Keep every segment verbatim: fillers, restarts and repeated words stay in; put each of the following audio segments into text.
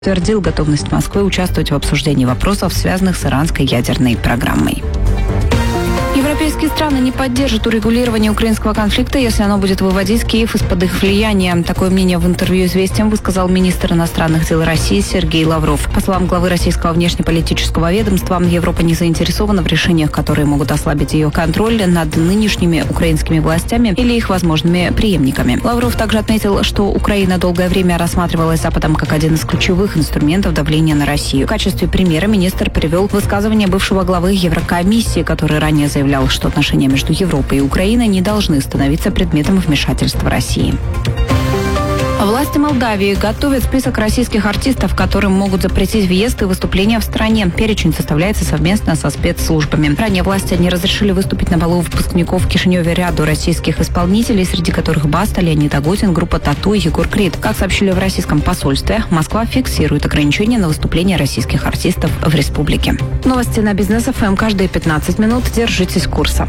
подтвердил готовность Москвы участвовать в обсуждении вопросов, связанных с иранской ядерной программой. Европейские страны не поддержат урегулирование украинского конфликта, если оно будет выводить Киев из-под их влияния. Такое мнение в интервью «Известиям» высказал министр иностранных дел России Сергей Лавров. По словам главы российского внешнеполитического ведомства, Европа не заинтересована в решениях, которые могут ослабить ее контроль над нынешними украинскими властями или их возможными преемниками. Лавров также отметил, что Украина долгое время рассматривалась Западом как один из ключевых инструментов давления на Россию. В качестве примера министр привел высказывание бывшего главы Еврокомиссии, который ранее заявлял, что отношения между Европой и Украиной не должны становиться предметом вмешательства России. Власти Молдавии готовят список российских артистов, которым могут запретить въезд и выступления в стране. Перечень составляется совместно со спецслужбами. Ранее власти не разрешили выступить на балу выпускников в Кишиневе ряду российских исполнителей, среди которых Баста, Леонид Агутин, группа Тату и Егор Крид. Как сообщили в российском посольстве, Москва фиксирует ограничения на выступления российских артистов в республике. Новости на Бизнес эф эм каждые пятнадцать минут. Держитесь курса.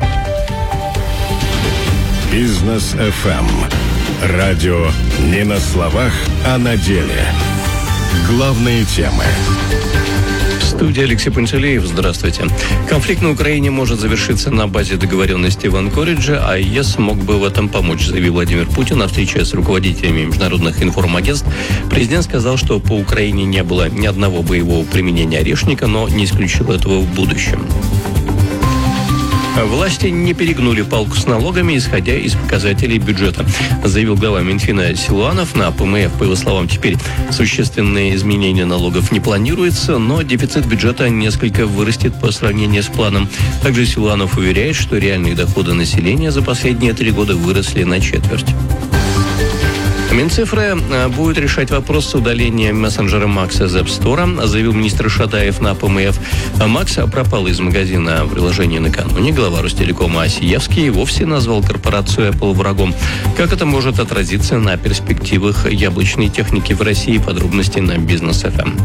Бизнес эф эм. Радио не на словах, а на деле. Главные темы. В студии Алексей Пантелеев. Здравствуйте. Конфликт на Украине может завершиться на базе договоренности в Анкоридже, а ЕС мог бы в этом помочь, заявил Владимир Путин на встрече с руководителями международных информагентств. Президент сказал, что по Украине не было ни одного боевого применения орешника, но не исключил этого в будущем. Власти не перегнули палку с налогами, исходя из показателей бюджета, заявил глава Минфина Силуанов. На ПМФ, по его словам, теперь существенные изменения налогов не планируется, но дефицит бюджета несколько вырастет по сравнению с планом. Также Силуанов уверяет, что реальные доходы населения за последние три года выросли на четверть. Минцифры будет решать вопрос с удалением мессенджера Макс из App Store, заявил министр Шадаев на ПМФ. Макс пропал из магазина в приложении накануне. Глава Ростелекома Осиевский вовсе назвал корпорацию Apple врагом. Как это может отразиться на перспективах яблочной техники в России? Подробности на Бизнес эф эм.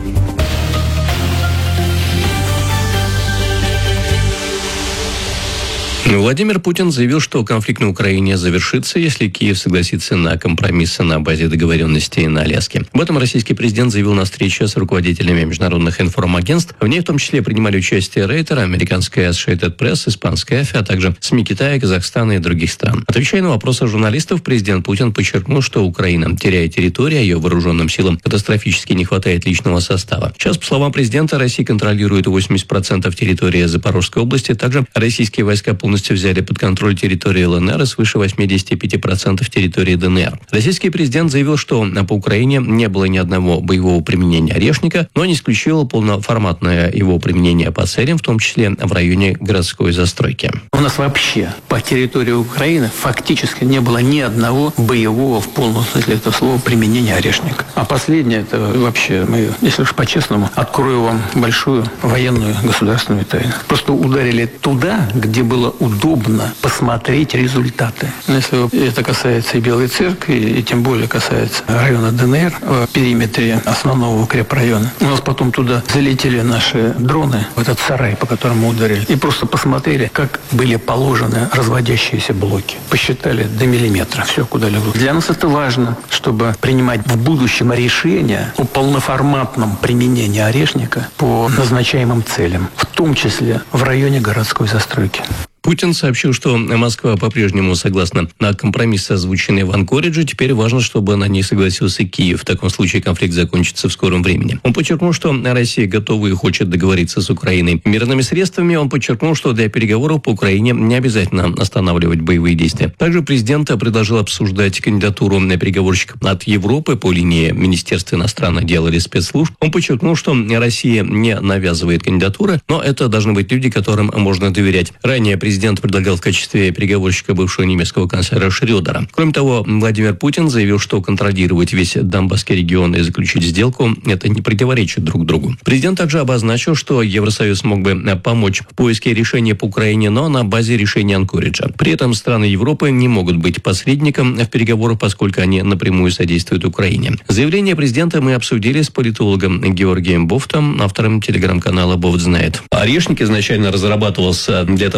Владимир Путин заявил, что конфликт на Украине завершится, если Киев согласится на компромиссы на базе договоренностей на Аляске. Об этом российский президент заявил на встрече с руководителями международных информагентств. В ней в том числе принимали участие Рейтер, американская Associated Press, испанская АФИ, а также СМИ Китая, Казахстана и других стран. Отвечая на вопросы журналистов, президент Путин подчеркнул, что Украина теряет территорию, а ее вооруженным силам катастрофически не хватает личного состава. Сейчас, по словам президента, Россия контролирует восемьдесят процентов территории Запорожской области. Также российские войска полностью взяли под контроль территорию ЛНР и свыше восемьдесят пять процентов территории ДНР. Российский президент заявил, что по Украине не было ни одного боевого применения орешника, но не исключил полноформатное его применение по целям, в том числе в районе городской застройки. У нас вообще по территории Украины фактически не было ни одного боевого в полном смысле этого слова применения орешника. А последнее, это вообще, мы, если уж по-честному, открою вам большую военную государственную тайну. Просто ударили туда, где было удобно посмотреть результаты. Если это касается и Белой Церкви, и тем более касается района ДНР, в периметре основного укрепрайона. У нас потом туда залетели наши дроны, в этот сарай, по которому ударили, и просто посмотрели, как были положены разводящиеся блоки. Посчитали до миллиметра все, куда легло. Для нас это важно, чтобы принимать в будущем решения о полноформатном применении орешника по назначаемым целям, в том числе в районе городской застройки. Путин сообщил, что Москва по-прежнему согласна на компромиссы, озвученные в Анкоридже. Теперь важно, чтобы на них согласился Киев. В таком случае конфликт закончится в скором времени. Он подчеркнул, что Россия готова и хочет договориться с Украиной мирными средствами. Он подчеркнул, что для переговоров по Украине не обязательно останавливать боевые действия. Также президент предложил обсуждать кандидатуру на переговорщиков от Европы по линии Министерства иностранных дел или спецслужб. Он подчеркнул, что Россия не навязывает кандидатуры, но это должны быть люди, которым можно доверять. Ранее президент Президент предлагал в качестве переговорщика бывшего немецкого канцлера Шрёдера. Кроме того, Владимир Путин заявил, что контролировать весь Донбасский регион и заключить сделку – это не противоречит друг другу. Президент также обозначил, что Евросоюз мог бы помочь в поиске решения по Украине, но на базе решения Анкориджа. При этом страны Европы не могут быть посредником в переговорах, поскольку они напрямую содействуют Украине. Заявление президента мы обсудили с политологом Георгием Бофтом, автором телеграм-канала «Бофт знает». Орешник изначально разрабатывался для того, чтобы нести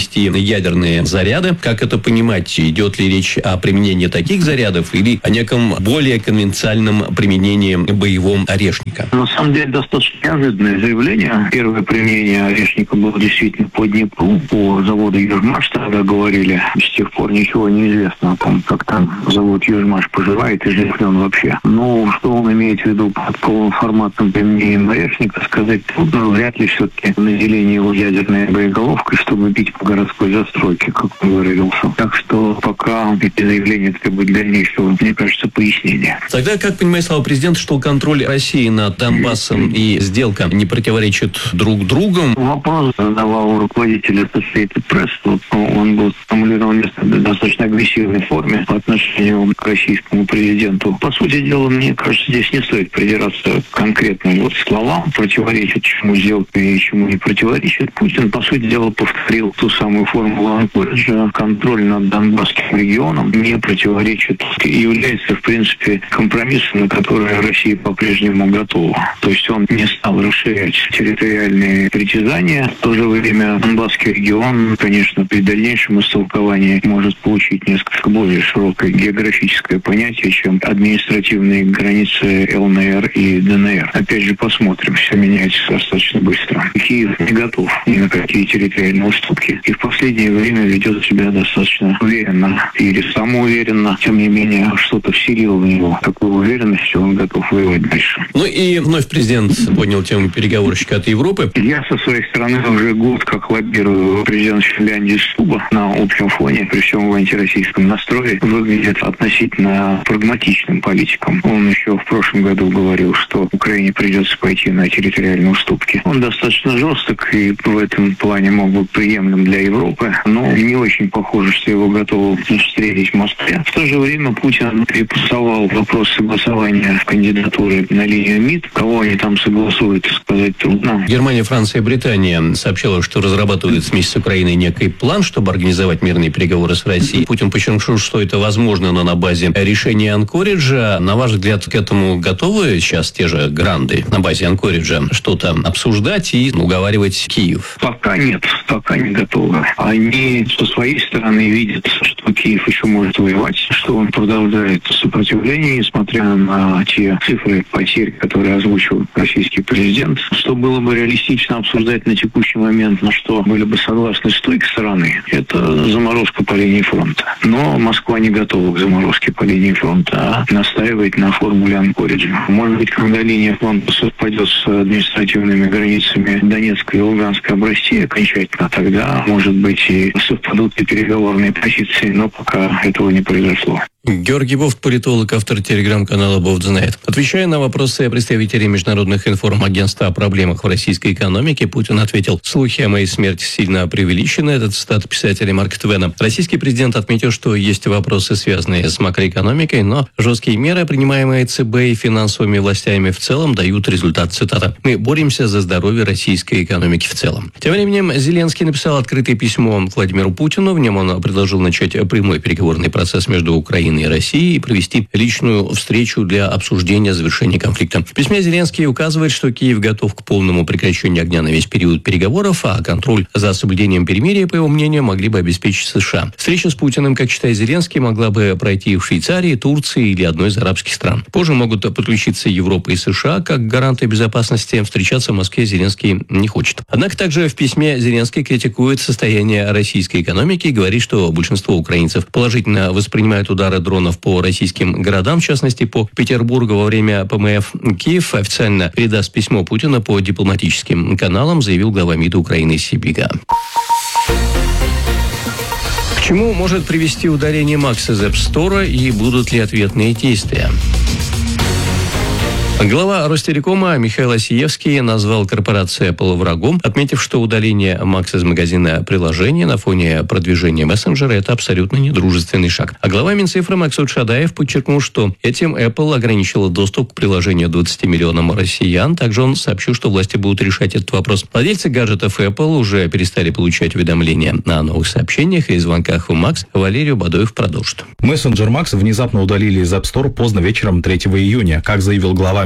вести ядерные заряды. Как это понимать? Идет ли речь о применении таких зарядов или о неком более конвенциальном применении боевого орешника? На самом деле достаточно неожиданное заявление. Первое применение орешника было действительно по Днепру, по заводу «Южмаш» тогда говорили. С тех пор ничего не известно о том, как там завод «Южмаш» поживает и жив ли он вообще. Но что он имеет в виду под полноформатным применением орешника, сказать трудно. Вряд ли все-таки наделение его ядерной боеголовкой, чтобы бить по городской застройке, как он выразился. Так что пока эти заявления требуют дальнейшего, мне кажется, пояснения. Тогда как понимать слова президента, что контроль России над Донбассом и сделка не противоречат друг другу? Вопрос задавал руководитель Associated Press. Вот он был сформулирован в достаточно агрессивной форме по отношению к российскому президенту. По сути дела, мне кажется, здесь не стоит придираться к конкретным вот словам, противоречит чему сделка и чему не противоречит. Путин, по сути дела, повторил ту самую формулу Анкориджа. Контроль над Донбасским регионом не противоречит и является, в принципе, компромиссом, на который Россия по-прежнему готова. То есть он не стал расширять территориальные притязания. В то же время Донбасский регион, конечно, при дальнейшем истолковании может получить несколько более широкое географическое понятие, чем административные границы ЛНР и ДНР. Опять же, посмотрим. Все меняется достаточно быстро. Киев не готов ни на какие территориальные уступки. И в последнее время ведет себя достаточно уверенно или самоуверенно. Тем не менее, что-то вселило в него такую уверенность, что он готов воевать дальше. Ну и вновь президент поднял тему переговорщика от Европы. Я со своей стороны уже год как лоббирую президент Финляндии Стуба на общем фоне, при всем в антироссийском настрое, выглядит относительно прагматичным политиком. Он еще в прошлом году говорил, что Украине придется пойти на территориальные уступки. Он достаточно жесток и в этом плане мог быть приемлем для Европы, но не очень похоже, что его готовы встретить в Москве. В то же время Путин перепасовал вопрос согласования кандидатуры на линию МИД. Кого они там согласуют, сказать трудно. Германия, Франция и Британия сообщила, что разрабатывают вместе с Украиной некий план, чтобы организовать мирные переговоры с Россией. Путин подчеркнул, что это возможно, но на базе решения Анкориджа. На ваш взгляд, к этому готовы сейчас те же гранды на базе Анкориджа что-то обсуждать и уговаривать Киев? Пока нет, пока не готовы. Они со своей стороны видят, что Киев еще может воевать, что он продолжает сопротивление, несмотря на те цифры потерь, которые озвучил российский президент. Что было бы реалистично обсуждать на текущий момент, на что были бы согласны с той стороны, это заморозка по линии фронта. Но Москва не готова к заморозке по линии фронта, а настаивает на формуле Анкориджа. Может быть, когда линия фронта совпадет с административными границами Донецкой и Луганской областей окончательно, тогда, может быть, и совпадут и переговорные позиции, но пока этого не произошло. Георгий Бофт, политолог, автор телеграм-канала «Бофт знает». Отвечая на вопросы представителей международных информагентств о проблемах в российской экономике, Путин ответил: «Слухи о моей смерти сильно преувеличены». Это цитата писателя Марка Твена. Российский президент отметил, что есть вопросы, связанные с макроэкономикой, но жесткие меры, принимаемые ЦБ и финансовыми властями в целом, дают результат. Цитата: «Мы боремся за здоровье российской экономики в целом». Тем временем Зеленский написал открытое письмо Владимиру Путину. В нем он предложил начать прямой переговорный процесс между Украиной и России и провести личную встречу для обсуждения завершения конфликта. В письме Зеленский указывает, что Киев готов к полному прекращению огня на весь период переговоров, а контроль за соблюдением перемирия, по его мнению, могли бы обеспечить США. Встреча с Путиным, как считает Зеленский, могла бы пройти в Швейцарии, Турции или одной из арабских стран. Позже могут подключиться Европа и США как гаранты безопасности. Встречаться в Москве Зеленский не хочет. Однако также в письме Зеленский критикует состояние российской экономики и говорит, что большинство украинцев положительно воспринимают удары дронов по российским городам, в частности, по Петербургу во время ПМФ. Киев официально передаст письмо Путина по дипломатическим каналам, заявил глава МИДа Украины Сибига. К чему может привести удаление Макс из App Store и будут ли ответные действия? Глава Ростелекома Михаил Осиевский назвал корпорацию Apple врагом, отметив, что удаление Макс из магазина приложений на фоне продвижения мессенджера – это абсолютно недружественный шаг. А глава Минцифры Максут Шадаев подчеркнул, что этим Apple ограничила доступ к приложению двадцати миллионам россиян. Также он сообщил, что власти будут решать этот вопрос. Владельцы гаджетов Apple уже перестали получать уведомления о новых сообщениях и звонках в Макс. Валерий Бадоев продолжит. Мессенджер Макс внезапно удалили из App Store поздно вечером третьего июня. Как заявил глава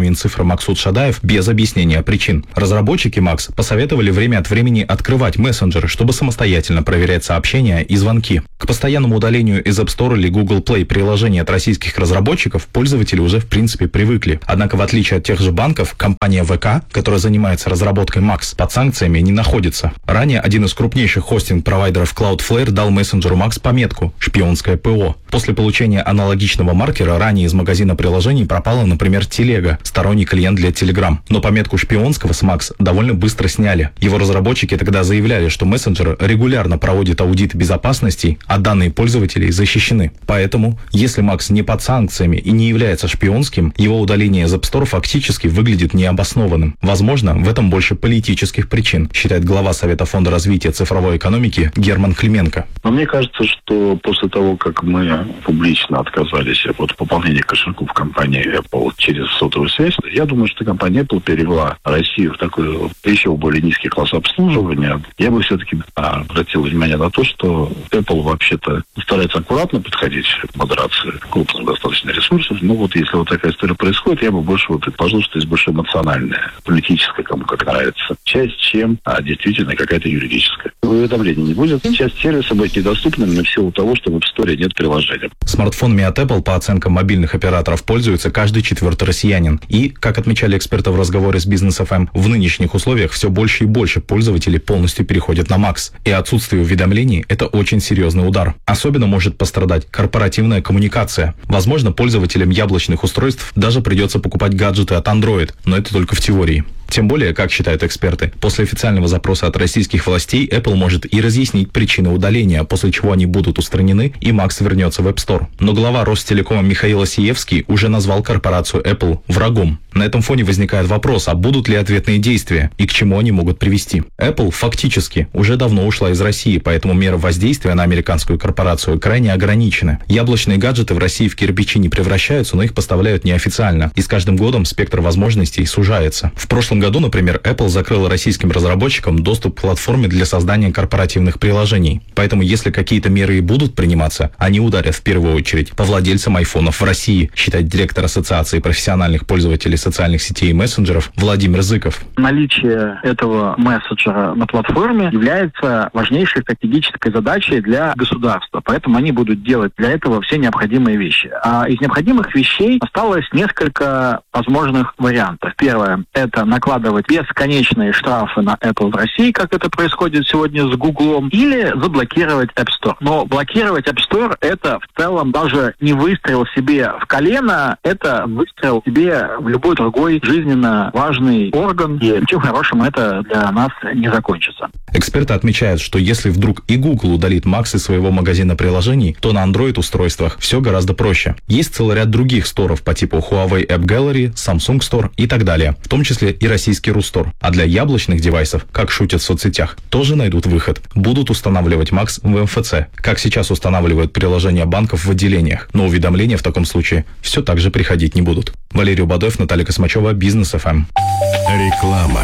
Минцифры Максут Шадаев без объяснения причин. Разработчики Макс посоветовали время от времени открывать мессенджеры, чтобы самостоятельно проверять сообщения и звонки. К постоянному удалению из App Store или Google Play приложений от российских разработчиков пользователи уже в принципе привыкли. Однако, в отличие от тех же банков, компания вэ ка, которая занимается разработкой Макс, под санкциями не находится. Ранее один из крупнейших хостинг-провайдеров Cloudflare дал мессенджеру Макс пометку «Шпионское ПО». После получения аналогичного маркера ранее из магазина приложений пропала, например, Телега, сторонний клиент для Telegram. Но пометку шпионского с Макс довольно быстро сняли. Его разработчики тогда заявляли, что мессенджер регулярно проводит аудит безопасности, а данные пользователей защищены. Поэтому, если Макс не под санкциями и не является шпионским, его удаление из App Store фактически выглядит необоснованным. Возможно, в этом больше политических причин, считает глава Совета фонда развития цифровой экономики Герман Клименко. Но мне кажется, что после того, как мы публично отказались от пополнения кошельков компании Apple через сотовую связь, я думаю, что компания Apple перевела Россию в такой еще более низкий класс обслуживания. Я бы все-таки обратил внимание на то, что Apple вообще-то старается аккуратно подходить к модерации, крупных достаточно ресурсов. Но вот если вот такая история происходит, я бы больше вот предположил, что есть больше эмоциональная, политическая, кому как нравится, часть, чем а, действительно какая-то юридическая. Уведомления не будет. Часть сервиса будет недоступным на силу того, что в App Store нет приложения. Смартфонами от Apple, по оценкам мобильных операторов, пользуется каждый четвертый россиянин. И, как отмечали эксперты в разговоре с Бизнес эф эм, в нынешних условиях все больше и больше пользователей полностью переходят на Макс. И отсутствие уведомлений – это очень серьезный удар. Особенно может пострадать корпоративная коммуникация. Возможно, пользователям яблочных устройств даже придется покупать гаджеты от Android, но это только в теории. Тем более, как считают эксперты, после официального запроса от российских властей Apple может и разъяснить причины удаления, после чего они будут устранены и Макс вернется в App Store. Но глава Ростелекома Михаил Осиевский уже назвал корпорацию Apple врагом. На этом фоне возникает вопрос, а будут ли ответные действия и к чему они могут привести. Apple фактически уже давно ушла из России, поэтому меры воздействия на американскую корпорацию крайне ограничены. Яблочные гаджеты в России в кирпичи не превращаются, но их поставляют неофициально. И с каждым годом спектр возможностей сужается. В прошлом году, например, Apple закрыла российским разработчикам доступ к платформе для создания корпоративных приложений. Поэтому, если какие-то меры и будут приниматься, они ударят в первую очередь по владельцам айфонов в России, считает директор Ассоциации профессиональных пользователей социальных сетей и мессенджеров Владимир Зыков. Наличие этого мессенджера на платформе является важнейшей стратегической задачей для государства. Поэтому они будут делать для этого все необходимые вещи. А из необходимых вещей осталось несколько возможных вариантов. Первое – это накладывать бесконечные штрафы на Apple в России, как это происходит сегодня с Гуглом, или заблокировать App Store. Но блокировать App Store – это в целом даже не выстрел себе в колено, это выстрел себе в любой другой жизненно важный орган, и ничем хорошим это для нас не закончится. Эксперты отмечают, что если вдруг и Google удалит Макс из своего магазина приложений, то на Android-устройствах все гораздо проще. Есть целый ряд других сторов по типу Huawei App Gallery, Samsung Store и так далее, в том числе и российский Рустор. А для яблочных девайсов, как шутят в соцсетях, тоже найдут выход. Будут устанавливать Макс в эм эф цэ, как сейчас устанавливают приложения банков в отделениях, но уведомления в таком случае все так же приходить не будут. Валерий Убадоев, Наталья Космачева, Бизнес эф эм. Реклама.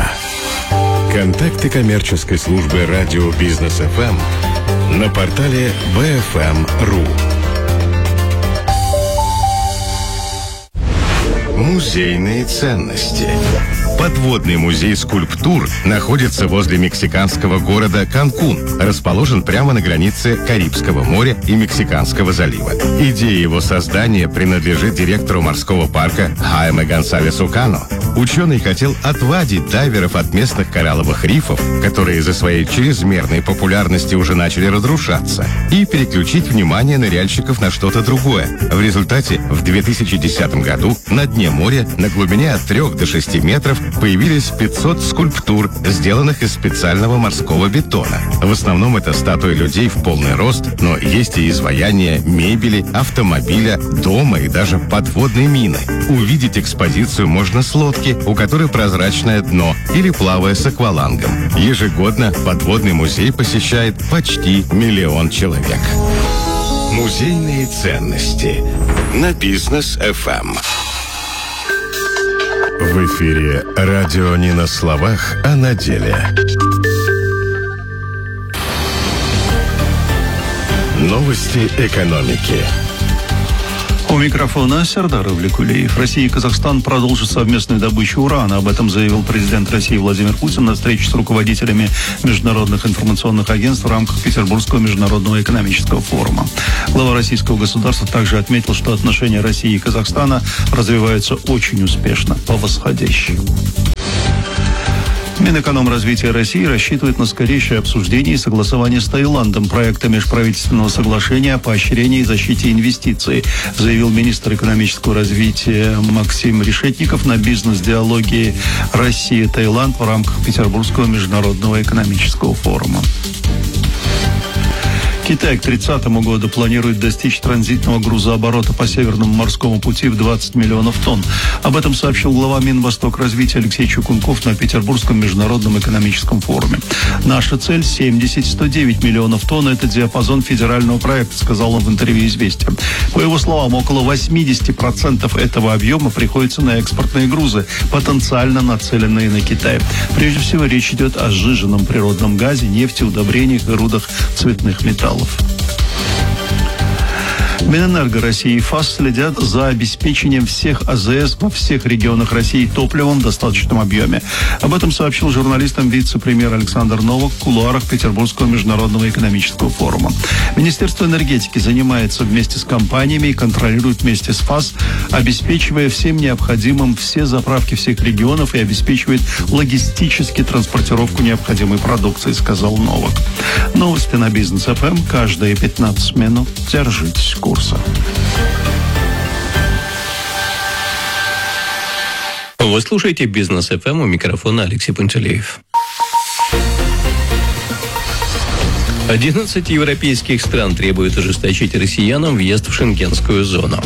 Контакты коммерческой службы радио Бизнес эф эм на портале би эф эм точка ру. Музейные ценности. Подводный музей скульптур находится возле мексиканского города Канкун. Расположен прямо на границе Карибского моря и Мексиканского залива. Идея его создания принадлежит директору морского парка Хайме Гонсалесу Кано. Ученый хотел отвадить дайверов от местных коралловых рифов, которые из-за своей чрезмерной популярности уже начали разрушаться, и переключить внимание ныряльщиков на что-то другое. В результате в две тысячи десятом году на дне моря на глубине от трёх до шести метров появились пятьсот скульптур, сделанных из специального морского бетона. В основном это статуи людей в полный рост, но есть и изваяния мебели, автомобиля, дома и даже подводной мины. Увидеть экспозицию можно с лодки, у которой прозрачное дно, или плавая с аквалангом. Ежегодно подводный музей посещает почти миллион человек. Музейные ценности на Бизнес эф эм. В эфире радио не на словах, а на деле. Новости экономики. У микрофона Сердар Ивликулиев. Россия и Казахстан продолжат совместную добычу урана. Об этом заявил президент России Владимир Путин на встрече с руководителями международных информационных агентств в рамках Петербургского международного экономического форума. Глава российского государства также отметил, что отношения России и Казахстана развиваются очень успешно, по восходящей. Минэкономразвития России рассчитывает на скорейшее обсуждение и согласование с Таиландом проекта межправительственного соглашения о поощрении и защите инвестиций, заявил министр экономического развития Максим Решетников на бизнес-диалоге Россия-Таиланд в рамках Петербургского международного экономического форума. Китай к тридцатому году планирует достичь транзитного грузооборота по Северному морскому пути в двадцать миллионов тонн. Об этом сообщил глава Минвостокразвития Алексей Чукунков на Петербургском международном экономическом форуме. Наша цель семьдесят - сто девять миллионов тонн. Это диапазон федерального проекта, сказал он в интервью «Известия». По его словам, около восемьдесят процентов этого объема приходится на экспортные грузы, потенциально нацеленные на Китай. Прежде всего, речь идет о сжиженном природном газе, нефти, удобрениях и рудах цветных металлов. Минэнерго России и ФАС следят за обеспечением всех АЗС во всех регионах России топливом в достаточном объеме. Об этом сообщил журналистам вице-премьер Александр Новак в кулуарах Петербургского международного экономического форума. Министерство энергетики занимается вместе с компаниями и контролирует вместе с ФАС, обеспечивая всем необходимым все заправки всех регионов и обеспечивает логистически транспортировку необходимой продукции, сказал Новак. Новости на Бизнес эф эм каждые пятнадцать минут. Держитесь курса. Вы слушаете Бизнес эф эм, у микрофона Алексей Пантелеев. одиннадцать европейских стран требуют ужесточить россиянам въезд в шенгенскую зону.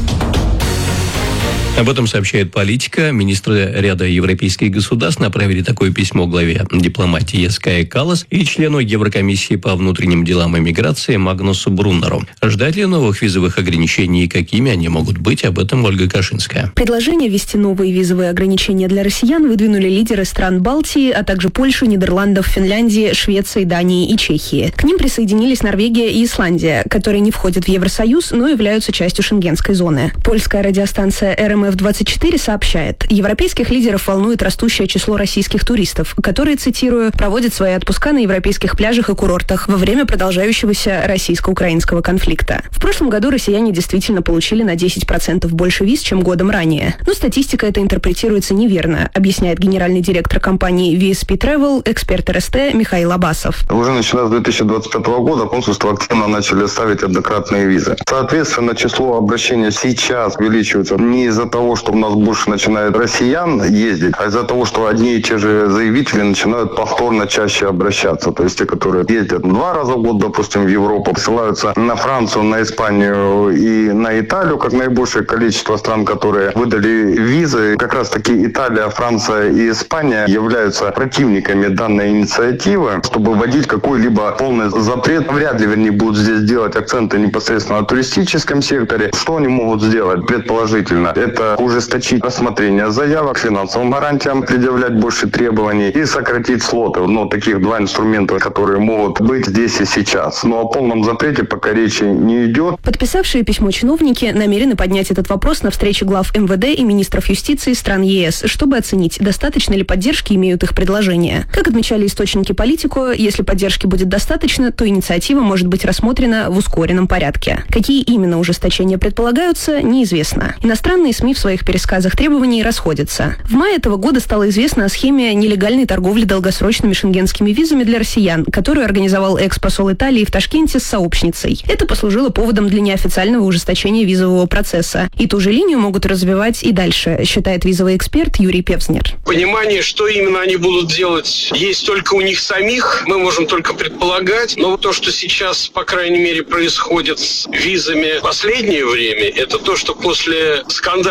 Об этом сообщает «Политика». Министры ряда европейских государств направили такое письмо главе дипломатии Кае Каллас и члену Еврокомиссии по внутренним делам и миграции Магнусу Бруннеру. Ждать ли новых визовых ограничений и какими они могут быть? Об этом Ольга Кашинская. Предложение ввести новые визовые ограничения для россиян выдвинули лидеры стран Балтии, а также Польши, Нидерландов, Финляндии, Швеции, Дании и Чехии. К ним присоединились Норвегия и Исландия, которые не входят в Евросоюз, но являются частью шенгенской зоны. Польская радиостанция эр эм эф двадцать четыре сообщает, европейских лидеров волнует растущее число российских туристов, которые, цитирую, проводят свои отпуска на европейских пляжах и курортах во время продолжающегося российско-украинского конфликта. В прошлом году россияне действительно получили на десять процентов больше виз, чем годом ранее. Но статистика эта интерпретируется неверно, объясняет генеральный директор компании ви эс пи Travel, эксперт эр эс тэ Михаил Абасов. Уже начиная с две тысячи двадцать пятого года консульства активно начали ставить однократные визы. Соответственно, число обращений сейчас увеличивается не из-за того, что у нас больше начинает россиян ездить, а из-за того, что одни и те же заявители начинают повторно чаще обращаться. То есть те, которые ездят два раза в год, допустим, в Европу, ссылаются на Францию, на Испанию и на Италию, как наибольшее количество стран, которые выдали визы. Как раз таки Италия, Франция и Испания являются противниками данной инициативы. Чтобы вводить какой-либо полный запрет, вряд ли, вернее, будут здесь делать акценты непосредственно на туристическом секторе. Что они могут сделать, предположительно? Это уже ужесточить рассмотрение заявок, финансовым гарантиям предъявлять больше требований и сократить слоты. Но таких два инструмента, которые могут быть здесь и сейчас. Но о полном запрете пока речи не идет. Подписавшие письмо чиновники намерены поднять этот вопрос на встрече глав эм вэ дэ и министров юстиции стран е эс, чтобы оценить, достаточно ли поддержки имеют их предложения. Как отмечали источники «Политику», если поддержки будет достаточно, то инициатива может быть рассмотрена в ускоренном порядке. Какие именно ужесточения предполагаются, неизвестно. Иностранные СМИ в своих пересказах требований расходятся. В мае этого года стало известно о схеме нелегальной торговли долгосрочными шенгенскими визами для россиян, которую организовал экс-посол Италии в Ташкенте с сообщницей. Это послужило поводом для неофициального ужесточения визового процесса. И ту же линию могут развивать и дальше, считает визовый эксперт Юрий Певзнер. Понимание, что именно они будут делать, есть только у них самих. Мы можем только предполагать. Но то, что сейчас, по крайней мере, происходит с визами в последнее время, это то, что после скандала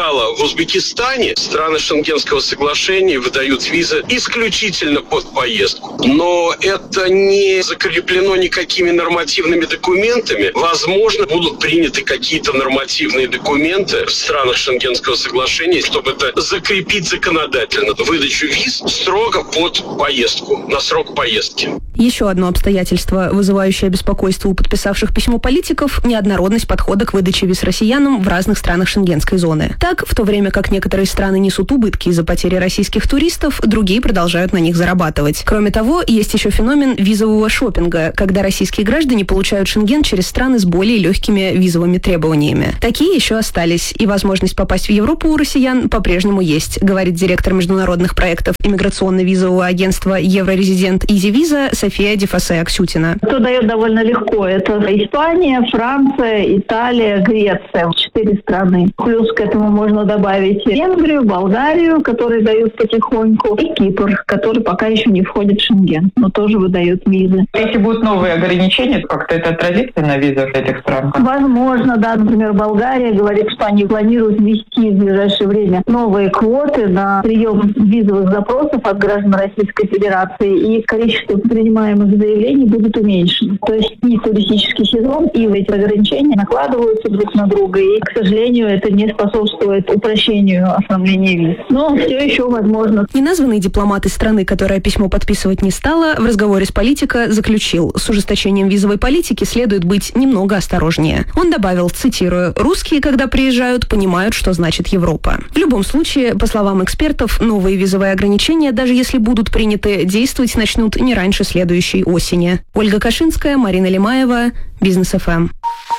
стало в Узбекистане, страны Шенгенского соглашения выдают визы исключительно под поездку. Но это не закреплено никакими нормативными документами. Возможно, будут приняты какие-то нормативные документы в странах Шенгенского соглашения, чтобы это закрепить законодательно. Выдачу виз строго под поездку, на срок поездки. Еще одно обстоятельство, вызывающее беспокойство у подписавших письмо политиков – неоднородность подхода к выдаче виз россиянам в разных странах шенгенской зоны. Так, в то время как некоторые страны несут убытки из-за потери российских туристов, другие продолжают на них зарабатывать. Кроме того, есть еще феномен визового шопинга, когда российские граждане получают Шенген через страны с более легкими визовыми требованиями. Такие еще остались, и возможность попасть в Европу у россиян по-прежнему есть, говорит директор международных проектов иммиграционно-визового агентства «Еврорезидент Изи-Виза» София Дефасе-Аксютина. Кто дает довольно легко. Это Испания, Франция, Италия, Греция. Четыре страны. Плюс к этому можно добавить Венгрию, Болгарию, которые дают потихоньку, и Кипр, который пока еще не входит в Шенген, но тоже выдают визы. Если будут новые ограничения, то как-то это отразится на визах этих стран? Возможно, да. Например, Болгария говорит, что они планируют ввести в ближайшее время новые квоты на прием визовых запросов от граждан Российской Федерации, и количество принимаемых заявлений будет уменьшено. То есть и туристический сезон, и эти ограничения накладываются друг на друга, и, к сожалению, это не способствует упрощению оформления виз. Но все еще возможно. Неназванный дипломат из страны, которая письмо подписывать не стала, в разговоре с политика заключил: с ужесточением визовой политики следует быть немного осторожнее. Он добавил, цитирую: «Русские, когда приезжают, понимают, что значит Европа». В любом случае, по словам экспертов, новые визовые ограничения, даже если будут приняты, действовать начнут не раньше следующей осени. Ольга Кашинская, Марина Лимаева, Бизнес эф эм.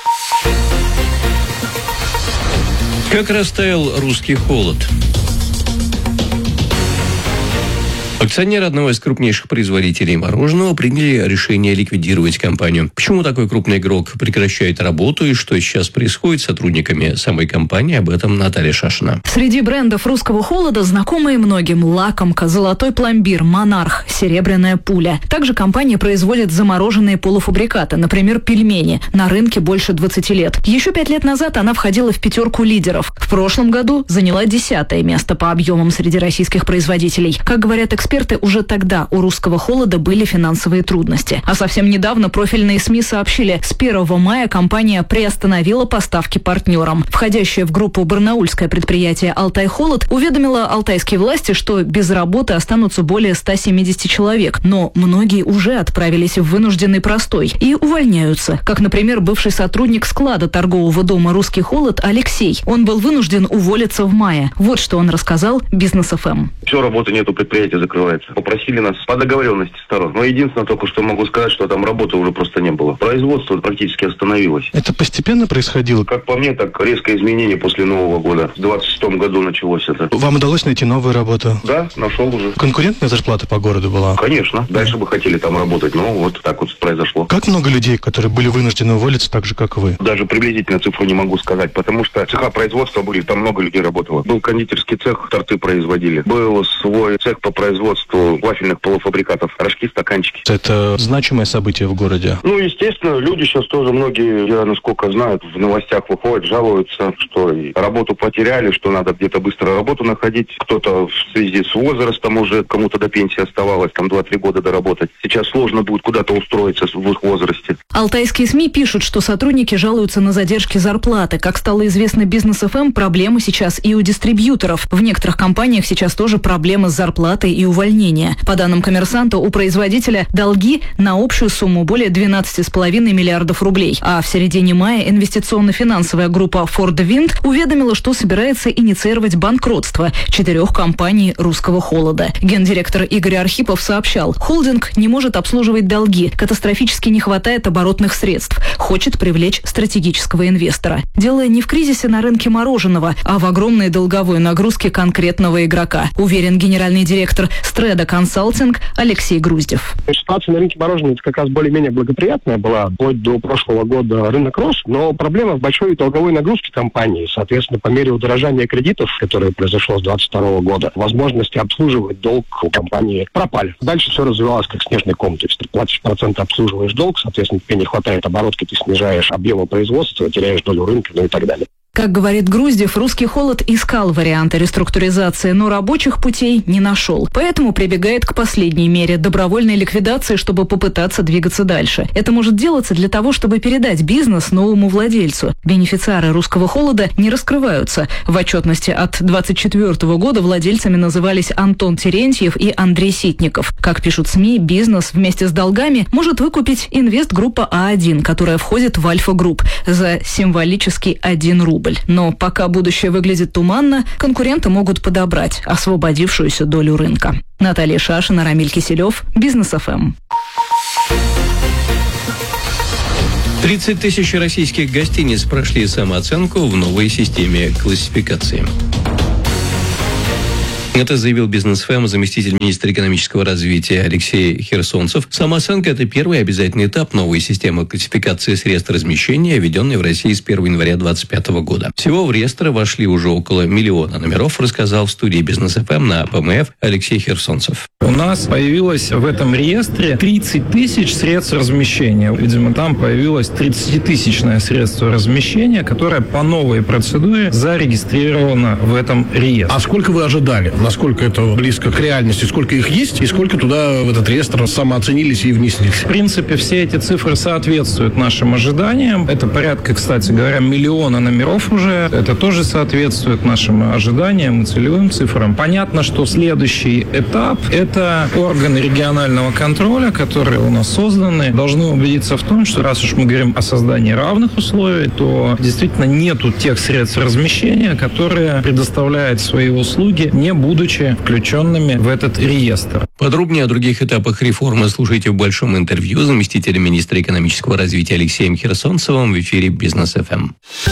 Как растаял русский холод? Акционеры одного из крупнейших производителей мороженого приняли решение ликвидировать компанию. Почему такой крупный игрок прекращает работу и что сейчас происходит с сотрудниками самой компании, об этом Наталья Шашина. Среди брендов русского холода знакомые многим: лакомка, золотой пломбир, монарх, серебряная пуля. Также компания производит замороженные полуфабрикаты, например, пельмени. На рынке больше двадцати лет. Еще пять лет назад она входила в пятерку лидеров. В прошлом году заняла десятое место по объемам среди российских производителей. Как говорят эксперты, Эксперты, уже тогда у русского холода были финансовые трудности. А совсем недавно профильные СМИ сообщили, с первого мая компания приостановила поставки партнерам. Входящее в группу барнаульское предприятие «Алтай-Холод» уведомило алтайские власти, что без работы останутся более ста семидесяти человек. Но многие уже отправились в вынужденный простой и увольняются. Как, например, бывший сотрудник склада торгового дома «Русский холод» Алексей. Он был вынужден уволиться в мае. Вот что он рассказал Бизнес эф эм. Все, работы нету, предприятие закрывается. Попросили нас по договоренности сторон. Но единственное только, что могу сказать, что там работы уже просто не было. Производство практически остановилось. Это постепенно происходило? Как по мне, так резкое изменение после Нового года. В двадцать шестом году началось это. Вам удалось найти новую работу? Да, нашел уже. Конкурентная зарплата по городу была? Конечно. Дальше бы хотели там работать, но вот так вот произошло. Как много людей, которые были вынуждены уволиться так же, как и вы? Даже приблизительно цифру не могу сказать, потому что цеха производства были, там много людей работало. Был кондитерский цех, торты производили. Был свой цех по производству вафельных полуфабрикатов, рожки, стаканчики. Это значимое событие в городе? Ну, естественно, люди сейчас тоже многие, я насколько знаю, в новостях выходят, жалуются, что и работу потеряли, что надо где-то быстро работу находить. Кто-то в связи с возрастом уже, кому-то до пенсии оставалось, там два-три года доработать. Сейчас сложно будет куда-то устроиться в их возрасте. Алтайские СМИ пишут, что сотрудники жалуются на задержки зарплаты. Как стало известно Бизнес эф эм, проблемы сейчас и у дистрибьюторов. В некоторых компаниях сейчас тоже проблемы с зарплатой и увольнения. По данным «Коммерсанта», у производителя долги на общую сумму более двенадцати с половиной миллиардов рублей. А в середине мая инвестиционно-финансовая группа Ford Wind уведомила, что собирается инициировать банкротство четырех компаний русского холода. Гендиректор Игорь Архипов сообщал, холдинг не может обслуживать долги, катастрофически не хватает оборотных средств, хочет привлечь стратегического инвестора. Дело не в кризисе на рынке мороженого, а в огромной долговой нагрузке конкретного игрока, уверен генеральный директор Стреда Консалтинг Алексей Груздев. Ситуация на рынке мороженого как раз более-менее благоприятная была. Вплоть до прошлого года рынок рос, но проблема в большой долговой нагрузке компании. Соответственно, по мере удорожания кредитов, которое произошло с двадцать второго года, возможности обслуживать долг у компании пропали. Дальше все развивалось как снежный ком. То есть ты платишь проценты, обслуживаешь долг, соответственно, тебе не хватает оборотки, ты снижаешь объемы производства, теряешь долю рынка, ну и так далее. Как говорит Груздев, русский холод искал варианты реструктуризации, но рабочих путей не нашел. Поэтому прибегает к последней мере – добровольной ликвидации, чтобы попытаться двигаться дальше. Это может делаться для того, чтобы передать бизнес новому владельцу. Бенефициары русского холода не раскрываются. В отчетности от двадцать четвёртого года владельцами назывались Антон Терентьев и Андрей Ситников. Как пишут СМИ, бизнес вместе с долгами может выкупить инвестгруппа А один, которая входит в Альфа-групп, за символический один рубль. Но пока будущее выглядит туманно, конкуренты могут подобрать освободившуюся долю рынка. Наталья Шашина, Рамиль Киселев, Бизнес эф эм. тридцать тысяч российских гостиниц прошли самооценку в новой системе классификации. Это заявил Бизнес эф эм заместитель министра экономического развития Алексей Херсонцев. Самооценка – это первый обязательный этап новой системы классификации средств размещения, введенной в России с первого января две тысячи двадцать пятого года. Всего в реестр вошли уже около миллиона номеров, рассказал в студии Бизнес эф эм на Пэ Эм Эф Алексей Херсонцев. У нас появилось в этом реестре тридцать тысяч средств размещения. Видимо, там появилось тридцатитысячное средство размещения, которое по новой процедуре зарегистрировано в этом реестре. А сколько вы ожидали? Насколько это близко к реальности? Сколько их есть? И сколько туда в этот реестр самооценились и внеслись? В принципе, все эти цифры соответствуют нашим ожиданиям. Это порядка, кстати говоря, миллиона номеров уже. Это тоже соответствует нашим ожиданиям и целевым цифрам. Понятно, что следующий этап – это органы регионального контроля, которые у нас созданы, должны убедиться в том, что раз уж мы говорим о создании равных условий, то действительно нету тех средств размещения, которые предоставляют свои услуги, не будучи включенными в этот реестр. Подробнее о других этапах реформы слушайте в большом интервью заместителя министра экономического развития Алексеем Херсонцевым в эфире Бизнес эф эм.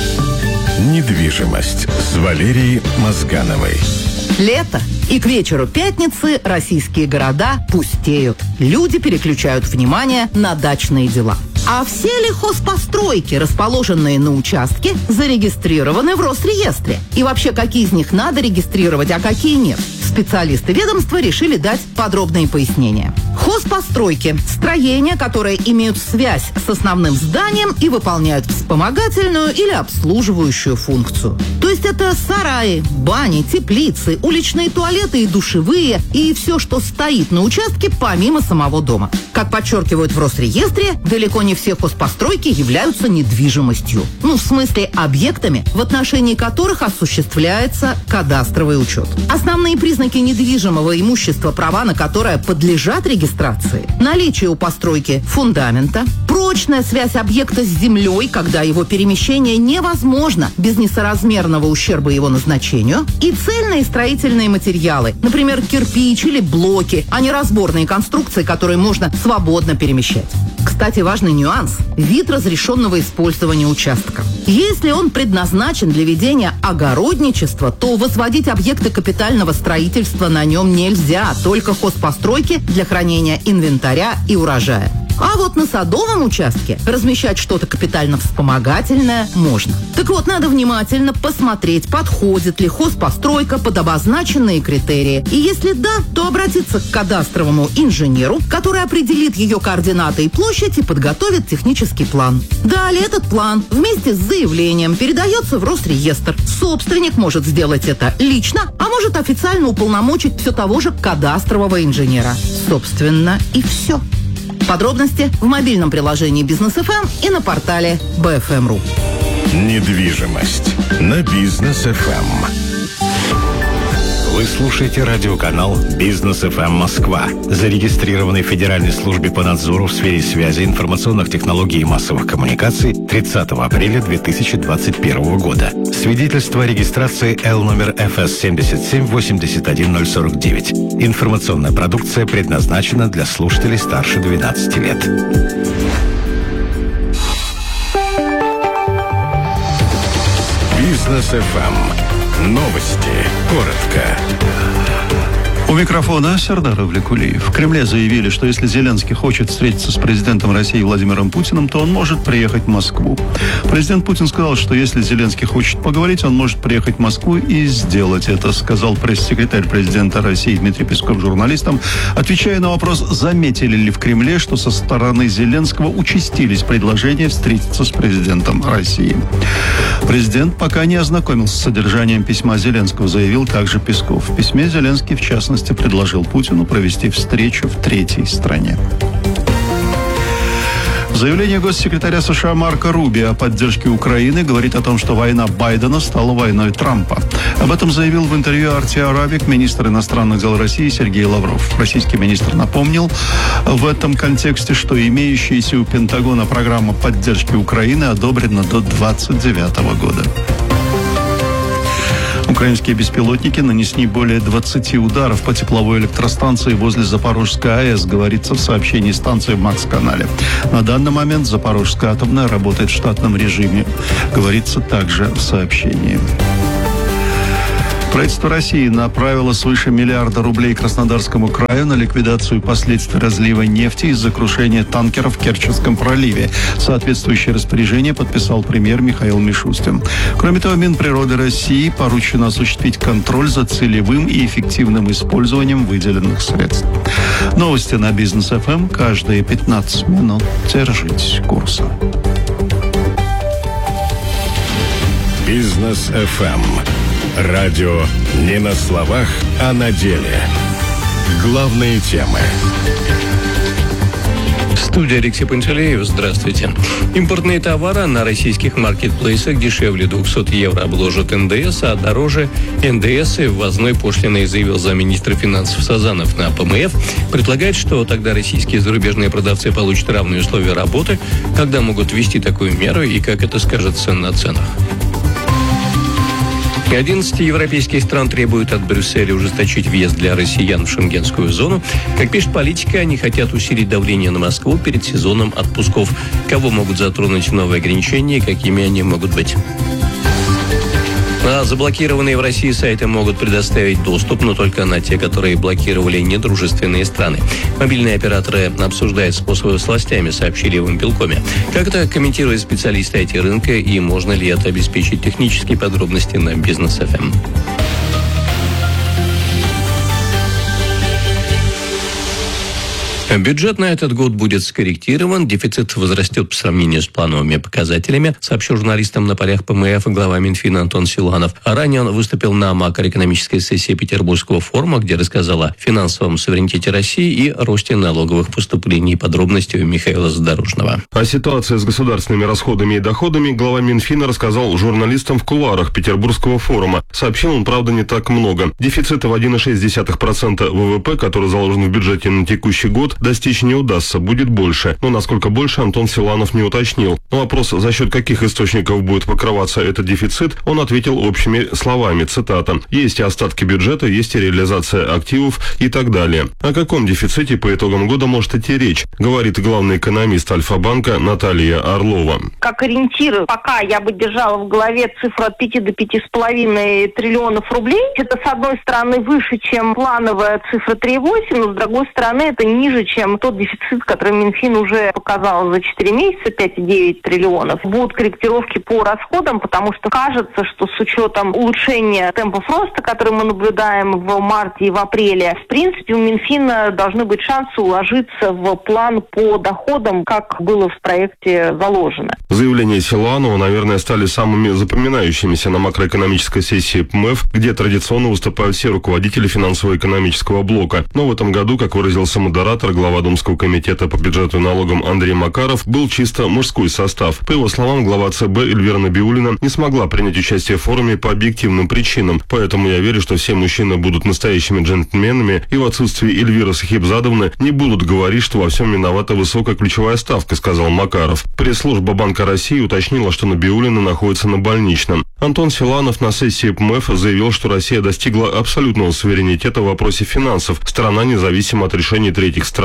Недвижимость с Валерией Мозгановой. Лето, и к вечеру пятницы российские города пустеют. Люди переключают внимание на дачные дела. А все ли хозпостройки, расположенные на участке, зарегистрированы в Росреестре? И вообще, какие из них надо регистрировать, а какие нет? Специалисты ведомства решили дать подробные пояснения. Хозпостройки – строения, которые имеют связь с основным зданием и выполняют вспомогательную или обслуживающую функцию. То есть это сараи, бани, теплицы, уличные туалеты и душевые, и все, что стоит на участке помимо самого дома. Как подчеркивают в Росреестре, далеко не все хозпостройки являются недвижимостью. Ну, в смысле, объектами, в отношении которых осуществляется кадастровый учет. Основные признаки недвижимого имущества, права на которое подлежат регистрации: наличие у постройки фундамента, прочная связь объекта с землей, когда его перемещение невозможно без несоразмерного ущерба его назначению, и цельные строительные материалы, например, кирпич или блоки, а не разборные конструкции, которые можно свободно перемещать. Кстати, важный нюанс – вид разрешенного использования участка. Если он предназначен для ведения огородничества, то возводить объекты капитального строительства на нем нельзя, только хозпостройки для хранения инвентаря и урожая. А вот на садовом участке размещать что-то капитально-вспомогательное можно. Так вот, надо внимательно посмотреть, подходит ли хозпостройка под обозначенные критерии. И если да, то обратиться к кадастровому инженеру, который определит ее координаты и площадь и подготовит технический план. Далее этот план вместе с заявлением передается в Росреестр. Собственник может сделать это лично, а может официально уполномочить все того же кадастрового инженера. Собственно, и все. Подробности в мобильном приложении Бизнес эф эм и на портале бэ эф эм точка ру. Недвижимость на Бизнес эф эм. Вы слушаете радиоканал Бизнес эф эм Москва, зарегистрированный в Федеральной службе по надзору в сфере связи, информационных технологий и массовых коммуникаций тридцатого апреля две тысячи двадцать первого года. Свидетельство о регистрации Л номер эф эс семь семь восемь один ноль сорок девять. Информационная продукция предназначена для слушателей старше двенадцати лет. Бизнес эф эм. Новости. Коротко. У микрофона Сердар Авликулиев. В Кремле заявили, что если Зеленский хочет встретиться с президентом России Владимиром Путиным, то он может приехать в Москву. Президент Путин сказал, что если Зеленский хочет поговорить, он может приехать в Москву и сделать это, сказал пресс-секретарь президента России Дмитрий Песков журналистам, отвечая на вопрос, заметили ли в Кремле, что со стороны Зеленского участились предложения встретиться с президентом России. Президент пока не ознакомился с содержанием письма Зеленского, заявил также Песков. В письме Зеленский, в частности, предложил Путину провести встречу в третьей стране. Заявление госсекретаря США Марко Рубио о поддержке Украины говорит о том, что война Байдена стала войной Трампа. Об этом заявил в интервью Арти Арабик министр иностранных дел России Сергей Лавров. Российский министр напомнил в этом контексте, что имеющаяся у Пентагона программа поддержки Украины одобрена до двадцать девятого года. Украинские беспилотники нанесли более двадцати ударов по тепловой электростанции возле Запорожской АЭС, говорится в сообщении станции в Макс-канале. На данный момент Запорожская атомная работает в штатном режиме, говорится также в сообщении. Правительство России направило свыше миллиарда рублей Краснодарскому краю на ликвидацию последствий разлива нефти из-за крушения танкеров в Керченском проливе. Соответствующее распоряжение подписал премьер Михаил Мишустин. Кроме того, Минприроды России поручено осуществить контроль за целевым и эффективным использованием выделенных средств. Новости на Бизнес эф эм каждые пятнадцать минут. Держитесь курса. Бизнес эф эм. Радио не на словах, а на деле. Главные темы. Студия Алексей Пантелеев. Здравствуйте. Импортные товары на российских маркетплейсах дешевле двухсот евро обложат эн дэ эс, а дороже эн дэ эс и ввозной пошлиной, заявил замминистра финансов Сазанов на пэ эм эф. Предполагает, что тогда российские и зарубежные продавцы получат равные условия работы, когда могут ввести такую меру и как это скажется на ценах. одиннадцать европейских стран требуют от Брюсселя ужесточить въезд для россиян в шенгенскую зону. Как пишет Политика, они хотят усилить давление на Москву перед сезоном отпусков. Кого могут затронуть новые ограничения и какими они могут быть? А заблокированные в России сайты могут предоставить доступ, но только на те, которые блокировали недружественные страны. Мобильные операторы обсуждают способы с властями, сообщили в Импелкоме. Как это комментируют специалисты ай ти-рынка и можно ли это обеспечить? Технические подробности на Бизнес эф эм. Бюджет на этот год будет скорректирован, дефицит возрастет по сравнению с плановыми показателями, сообщил журналистам на полях пэ эм эф глава Минфина Антон Силуанов. А ранее он выступил на макроэкономической сессии Петербургского форума, где рассказал о финансовом суверенитете России и росте налоговых поступлений. Подробности у Михаила Задорожного. О ситуации с государственными расходами и доходами глава Минфина рассказал журналистам в кулуарах Петербургского форума. Сообщил он, правда, не так много. Дефицита в один целых шесть десятых процента вэ вэ пэ, который заложен в бюджете на текущий год, достичь не удастся, будет больше. Но насколько больше, Антон Силуанов не уточнил. На вопрос, за счет каких источников будет покрываться этот дефицит, он ответил общими словами, цитата: «Есть и остатки бюджета, есть и реализация активов и так далее». О каком дефиците по итогам года может идти речь, говорит главный экономист Альфа-банка Наталья Орлова. Как ориентир, пока я бы держала в голове цифру от пяти до пяти с половиной триллионов рублей. Это, с одной стороны, выше, чем плановая цифра три целых восемь десятых, но, с другой стороны, это ниже, чем тот дефицит, который Минфин уже показал за четыре месяца, пять целых девять триллионов. Будут корректировки по расходам, потому что кажется, что с учетом улучшения темпов роста, который мы наблюдаем в марте и в апреле, в принципе, у Минфина должны быть шансы уложиться в план по доходам, как было в проекте заложено. Заявления Силуанова, наверное, стали самыми запоминающимися на макроэкономической сессии пэ эм эф, где традиционно выступают все руководители финансово-экономического блока. Но в этом году, как выразился модератор, глава Думского комитета по бюджету и налогам Андрей Макаров, был чисто мужской состав. По его словам, глава цэ бэ Эльвира Набиуллина не смогла принять участие в форуме по объективным причинам. Поэтому я верю, что все мужчины будут настоящими джентльменами, и в отсутствии Эльвиры Сахибзадовны не будут говорить, что во всем виновата высокая ключевая ставка, сказал Макаров. Пресс-служба Банка России уточнила, что Набиуллина находится на больничном. Антон Силуанов на сессии пэ эм эф заявил, что Россия достигла абсолютного суверенитета в вопросе финансов. Страна независима от решений третьих стран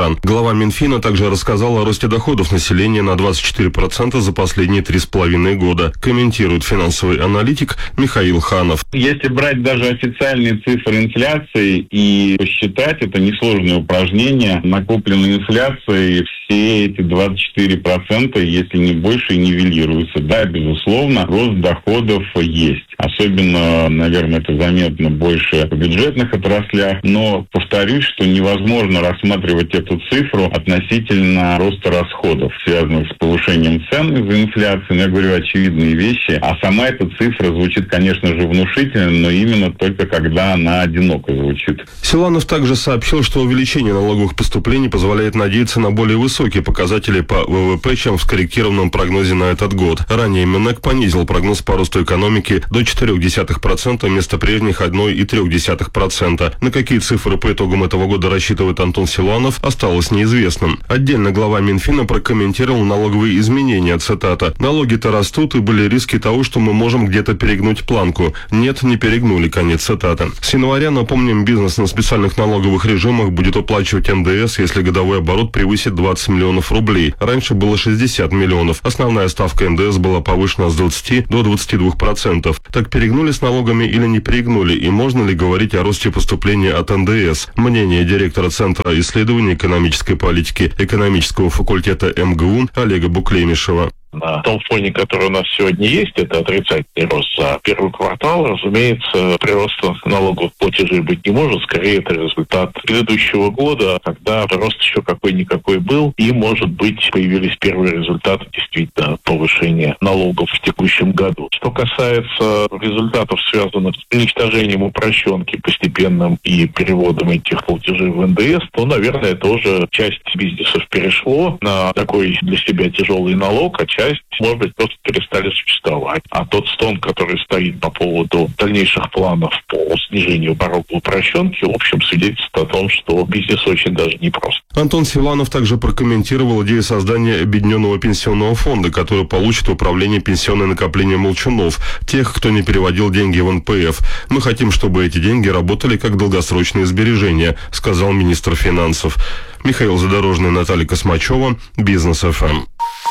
стран. Глава Минфина также рассказал о росте доходов населения на двадцать четыре процента за последние три с половиной года. Комментирует финансовый аналитик Михаил Ханов. Если брать даже официальные цифры инфляции и посчитать, это несложное упражнение, накопленной инфляцией все эти двадцать четыре процента, если не больше, нивелируются. Да, безусловно, рост доходов есть. Особенно, наверное, это заметно больше в бюджетных отраслях. Но повторюсь, что невозможно рассматривать эту цифру относительно роста расходов, связанных с повышением цен из-за инфляции. Но я говорю очевидные вещи. А сама эта цифра звучит, конечно же, внушительно, но именно только когда она одиноко звучит. Силанов также сообщил, что увеличение налоговых поступлений позволяет надеяться на более высокие показатели по ВВП, чем в скорректированном прогнозе на этот год. Ранее Минэк понизил прогноз по росту экономики до четыре десятых процента вместо прежних одна целая три десятых процента. На какие цифры по итогам этого года рассчитывает Антон Силанов, осталось неизвестным. Отдельно глава Минфина прокомментировал налоговые изменения, цитата: «Налоги-то растут, и были риски того, что мы можем где-то перегнуть планку. Нет, не перегнули», конец цитаты. С января, напомним, бизнес на специальных налоговых режимах будет уплачивать эн дэ эс, если годовой оборот превысит двадцать миллионов рублей. Раньше было шестьдесят миллионов. Основная ставка эн дэ эс была повышена с двадцати до двадцати двух процентов. Так перегнули с налогами или не перегнули, и можно ли говорить о росте поступления от эн дэ эс? Мнение директора Центра исследований экономической политики экономического факультета эм гэ у Олега Буклемишева. На том фоне, который у нас сегодня есть, это отрицательный рост за первый квартал. Разумеется, прироста налоговых платежей быть не может. Скорее, это результат предыдущего года, когда рост еще какой-никакой был. И, может быть, появились первые результаты действительно повышения налогов в текущем году. Что касается результатов, связанных с уничтожением упрощенки постепенным и переводом этих платежей в эн дэ эс, то, наверное, тоже часть бизнесов перешло на такой для себя тяжелый налог, а часть, может быть, просто перестали существовать. А тот стон, который стоит по поводу дальнейших планов по снижению порога упрощенки, в общем, свидетельствует о том, что бизнес очень даже непрост. Антон Силанов также прокомментировал идею создания объединенного пенсионного фонда, который получит управление пенсионное накопление молчунов, тех, кто не переводил деньги в эн пэ эф. «Мы хотим, чтобы эти деньги работали как долгосрочные сбережения», сказал министр финансов. Михаил Задорожный, Наталья Космачева, Бизнес эф эм.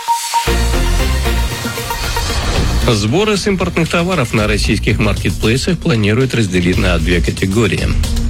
Сборы с импортных товаров на российских маркетплейсах планируют разделить на две категории.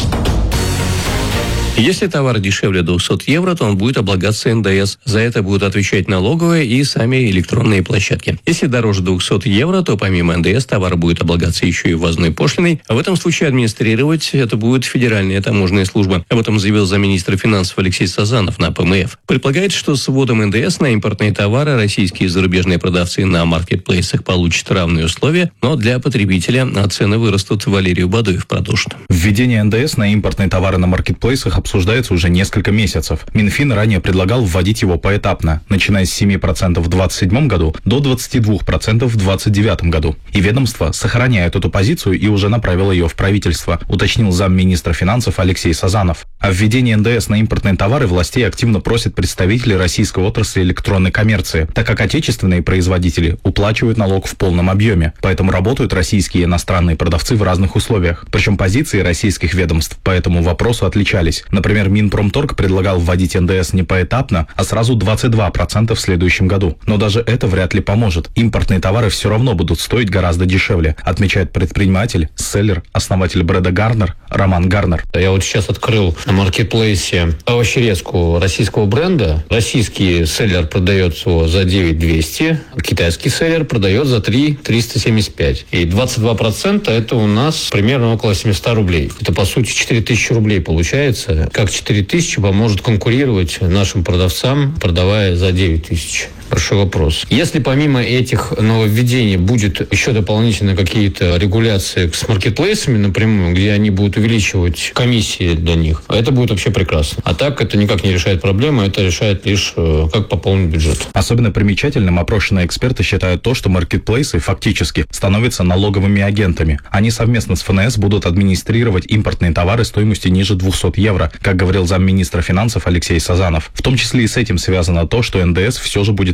Если товар дешевле двухсот евро, то он будет облагаться эн дэ эс. За это будут отвечать налоговые и сами электронные площадки. Если дороже двухсот евро, то помимо эн дэ эс товар будет облагаться еще и ввозной пошлиной. А в этом случае администрировать это будет Федеральная таможенная служба. Об этом заявил замминистра финансов Алексей Сазанов на пэ эм эф. Предполагается, что с вводом эн дэ эс на импортные товары российские и зарубежные продавцы на маркетплейсах получат равные условия, но для потребителя цены вырастут. Валерий Бадуев продолжит. Введение эн дэ эс на импортные товары на маркетплейсах обсуждается уже несколько месяцев. Минфин ранее предлагал вводить его поэтапно, начиная с семи процентов в двадцать седьмом году до двадцати двух процентов в двадцать девятом году. И ведомство сохраняет эту позицию и уже направило ее в правительство, уточнил замминистра финансов Алексей Сазанов. О введении эн дэ эс на импортные товары властей активно просят представители российской отрасли электронной коммерции, так как отечественные производители уплачивают налог в полном объеме, поэтому работают российские и иностранные продавцы в разных условиях. Причем позиции российских ведомств по этому вопросу отличались. Например, Минпромторг предлагал вводить эн дэ эс не поэтапно, а сразу двадцать два процента в следующем году. Но даже это вряд ли поможет. Импортные товары все равно будут стоить гораздо дешевле, отмечает предприниматель, селлер, основатель бренда Гарнер Роман Гарнер. Я вот сейчас открыл на маркетплейсе овощерезку российского бренда. Российский селлер продает его за девять тысяч двести, китайский селлер продает за три тысячи триста семьдесят пять. И двадцать два процента это у нас примерно около семьсот рублей. Это, по сути, четыре тысячи рублей получается. Как четыре тысячи поможет конкурировать нашим продавцам, продавая за девять тысяч? Большой вопрос. Если помимо этих нововведений будет еще дополнительно какие-то регуляции с маркетплейсами напрямую, где они будут увеличивать комиссии для них, это будет вообще прекрасно. А так это никак не решает проблему, это решает лишь как пополнить бюджет. Особенно примечательным опрошенные эксперты считают то, что маркетплейсы фактически становятся налоговыми агентами. Они совместно с эф эн эс будут администрировать импортные товары стоимостью ниже двухсот евро, как говорил замминистра финансов Алексей Сазанов. В том числе и с этим связано то, что эн дэ эс все же будет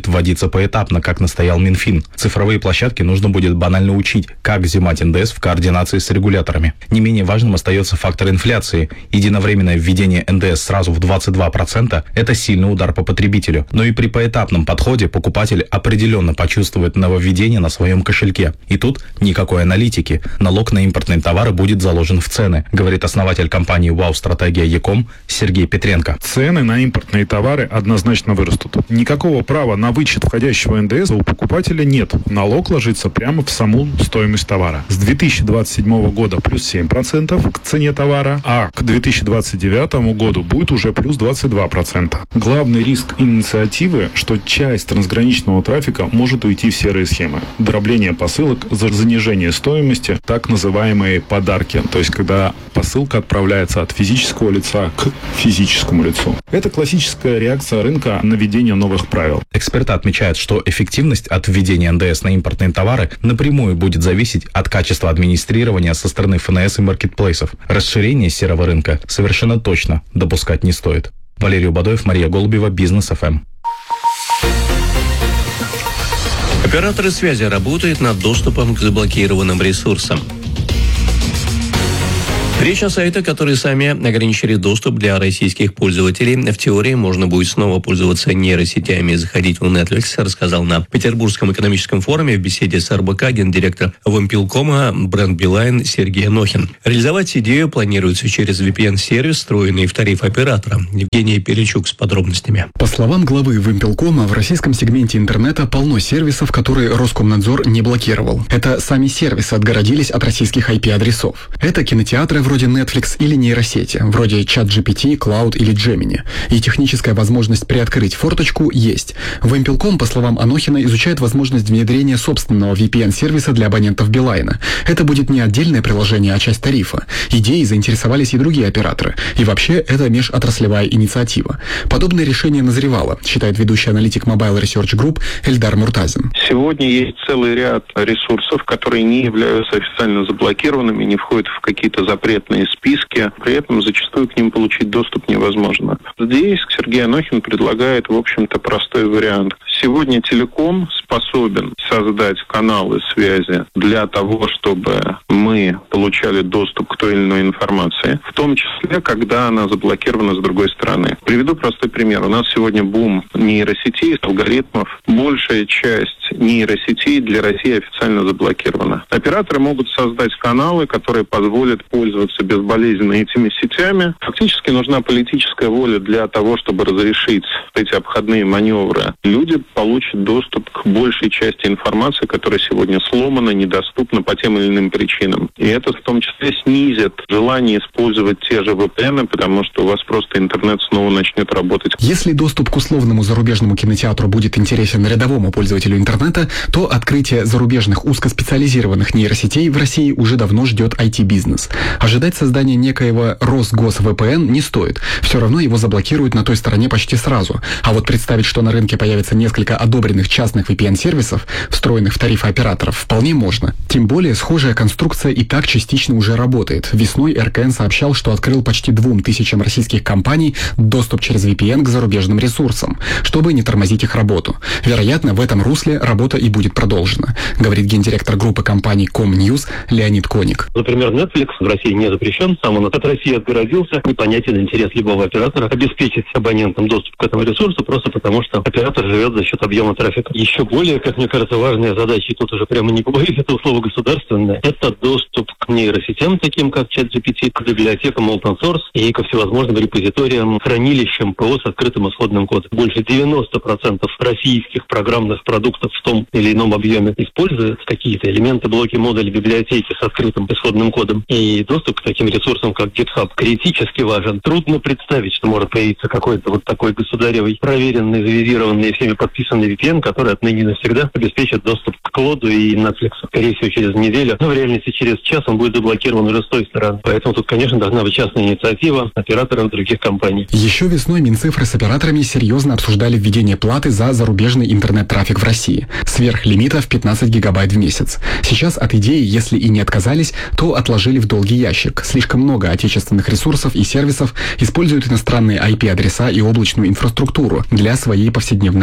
вводиться поэтапно, как настоял Минфин. Цифровые площадки нужно будет банально учить, как взимать эн дэ эс в координации с регуляторами. Не менее важным остается фактор инфляции. Единовременное введение эн дэ эс сразу в двадцать два процента – это сильный удар по потребителю. Но и при поэтапном подходе покупатель определенно почувствует нововведение на своем кошельке. И тут никакой аналитики. Налог на импортные товары будет заложен в цены, говорит основатель компании «Вау-стратегия Яком» Сергей Петренко. Цены на импортные товары однозначно вырастут. Никакого права на вычет входящего эн дэ эс у покупателя нет. Налог ложится прямо в саму стоимость товара. С две тысячи двадцать седьмого года плюс семь процентов к цене товара, а к две тысячи двадцать девятому году будет уже плюс двадцать два процента. Главный риск инициативы, что часть трансграничного трафика может уйти в серые схемы. Дробление посылок за занижение стоимости, так называемые подарки, то есть когда посылка отправляется от физического лица к физическому лицу. Это классическая реакция рынка на введение новых правил. Эксперты отмечают, что эффективность от введения эн дэ эс на импортные товары напрямую будет зависеть от качества администрирования со стороны эф эн эс и маркетплейсов. Расширение серого рынка совершенно точно допускать не стоит. Валерий Убадоев, Мария Голубева, Бизнес эф эм. Операторы связи работают над доступом к заблокированным ресурсам. Речь о сайтах, которые сами ограничили доступ для российских пользователей. В теории можно будет снова пользоваться нейросетями и заходить в Netflix, рассказал на Петербургском экономическом форуме в беседе с эр бэ ка гендиректор Вимпелкома Бренд Билайн Сергей Анохин. Реализовать идею планируется через ви пи эн-сервис, встроенный в тариф оператора. Евгений Перечук с подробностями. По словам главы Вимпелкома, в российском сегменте интернета полно сервисов, которые Роскомнадзор не блокировал. Это сами сервисы отгородились от российских ай пи-адресов. Это кинотеатры вроде Netflix или нейросети, вроде чат джи пи ти, Cloud или Gemini. И техническая возможность приоткрыть форточку есть. Вимпелком, по словам Анохина, изучает возможность внедрения собственного ви пи эн-сервиса для абонентов Билайна. Это будет не отдельное приложение, а часть тарифа. Идеей заинтересовались и другие операторы. И вообще, это межотраслевая инициатива. Подобное решение назревало, считает ведущий аналитик Mobile Research Group Эльдар Муртазин. Сегодня есть целый ряд ресурсов, которые не являются официально заблокированными, не входят в какие-то запреты списки, при этом зачастую к ним получить доступ невозможно. Здесь Сергей Анохин предлагает, в общем-то, простой вариант. Сегодня телеком способен создать каналы связи для того, чтобы мы получали доступ к той или иной информации, в том числе, когда она заблокирована с другой стороны. Приведу простой пример. У нас сегодня бум нейросетей, алгоритмов. Большая часть нейросетей для России официально заблокирована. Операторы могут создать каналы, которые позволят пользоваться безболезненно этими сетями. Фактически нужна политическая воля для того, чтобы разрешить эти обходные маневры. Люди получат доступ к большей части информации, которая сегодня сломана, недоступна по тем или иным причинам. И это в том числе снизит желание использовать те же ви пи эн, потому что у вас просто интернет снова начнет работать. Если доступ к условному зарубежному кинотеатру будет интересен рядовому пользователю интернета, то открытие зарубежных узкоспециализированных нейросетей в России уже давно ждет ай ти-бизнес. Ожидать создания некоего Росгос ви пи эн не стоит. Все равно его заблокируют на той стороне почти сразу. А вот представить, что на рынке появится несколько одобренных частных ви пи эн-сервисов, встроенных в тарифы операторов, вполне можно. Тем более, схожая конструкция и так частично уже работает. Весной эр ка эн сообщал, что открыл почти двум тысячам российских компаний доступ через ви пи эн к зарубежным ресурсам, чтобы не тормозить их работу. Вероятно, в этом русле работа и будет продолжена, говорит гендиректор группы компаний Комньюз Леонид Коник. Например, Netflix в России не запрещен, сам он от России отгородился. Непонятен интерес любого оператора обеспечить абонентам доступ к этому ресурсу, просто потому что оператор живет за счет объема трафика. Еще более, как мне кажется, важная задача, и тут уже прямо не побоюсь этого слова государственная, это доступ к нейросетям, таким как чат джи пи ти, к библиотекам open source и ко всевозможным репозиториям, хранилищам ПО с открытым исходным кодом. Больше девяносто процентов российских программных продуктов в том или ином объеме используют какие-то элементы, блоки, модули, библиотеки с открытым исходным кодом. И доступ к таким ресурсам, как GitHub, критически важен. Трудно представить, что может появиться какой-то вот такой государевый, проверенный, завизированный и всеми подписанный ви пи эн, который отныне навсегда обеспечит доступ к Клоду и Netflix. Скорее всего, через неделю, но в реальности через час он будет заблокирован уже с той стороны. Поэтому тут, конечно, должна быть частная инициатива операторов других компаний. Еще весной Минцифры с операторами серьезно обсуждали введение платы за зарубежный интернет-трафик в России. Сверх лимита в пятнадцать гигабайт в месяц. Сейчас от идеи, если и не отказались, то отложили в долгий ящик. Слишком много отечественных ресурсов и сервисов используют иностранные ай пи-адреса и облачную инфраструктуру для своей повседневной работы.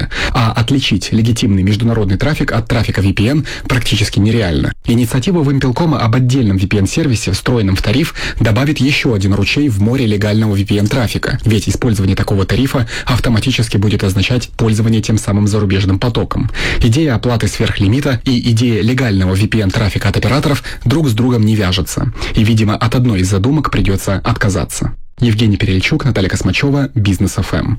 условия. А отличить легитимный международный трафик от трафика ви пи эн практически нереально. Инициатива Вимпелкома об отдельном ви пи эн-сервисе, встроенном в тариф, добавит еще один ручей в море легального ви пи эн-трафика, ведь использование такого тарифа автоматически будет означать пользование тем самым зарубежным потоком. Идея оплаты сверхлимита и идея легального ви пи эн-трафика от операторов друг с другом не вяжутся, и, видимо, от одной из задумок придется отказаться. Евгений Перельчук, Наталья Космачева, Бизнес эф эм.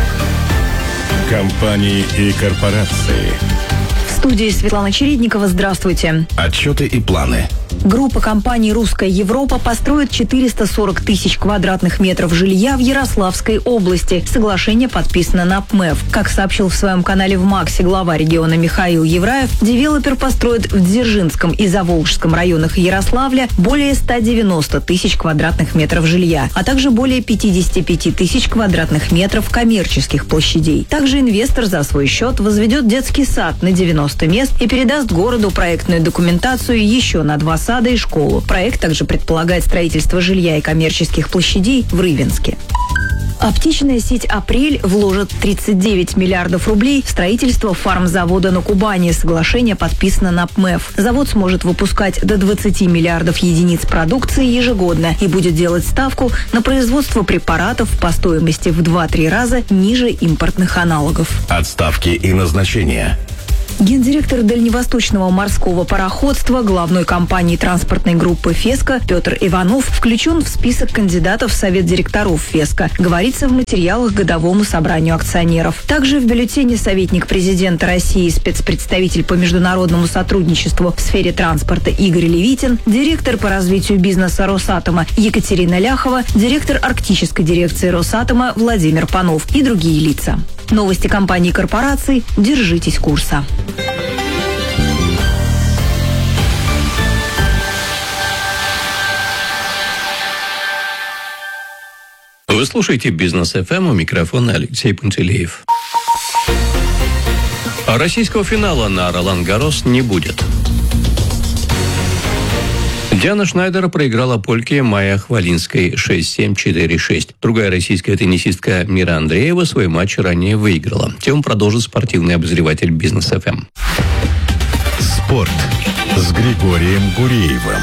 Компании и корпорации. В студии Светлана Чередникова. Здравствуйте. Отчеты и планы. Группа компаний «Русская Европа» построит четыреста сорок тысяч квадратных метров жилья в Ярославской области. Соглашение подписано на ПМЭФ. Как сообщил в своем канале в МАКСе глава региона Михаил Евраев, девелопер построит в Дзержинском и Заволжском районах Ярославля более ста девяноста тысяч квадратных метров жилья, а также более пятидесяти пяти тысяч квадратных метров коммерческих площадей. Также инвестор за свой счет возведет детский сад на девяносто мест и передаст городу проектную документацию еще на два сада и школу. Проект также предполагает строительство жилья и коммерческих площадей в Рыбинске. Оптичная сеть «Апрель» вложит тридцать девять миллиардов рублей в строительство фармзавода на Кубани. Соглашение подписано на ПМЭФ. Завод сможет выпускать до двадцати миллиардов единиц продукции ежегодно и будет делать ставку на производство препаратов по стоимости в два-три раза ниже импортных аналогов. Отставки и назначения. Гендиректор Дальневосточного морского пароходства главной компании транспортной группы «Феска» Петр Иванов включен в список кандидатов в Совет директоров «Феска», говорится в материалах к годовому собранию акционеров. Также в бюллетене советник президента России, спецпредставитель по международному сотрудничеству в сфере транспорта Игорь Левитин, директор по развитию бизнеса Росатома Екатерина Ляхова, директор арктической дирекции Росатома Владимир Панов и другие лица. Новости компаний и корпораций. Держитесь курса. Вы слушаете Бизнес эф эм, у микрофона Алексей Пантелеев. А российского финала на Ролан Гаррос не будет. Диана Шнайдер проиграла польке Майе Хвалинской шесть-семь, четыре-шесть. Другая российская теннисистка Мира Андреева свой матч ранее выиграла. Тему продолжит спортивный обозреватель Бизнес эф эм. Спорт с Григорием Гуреевым.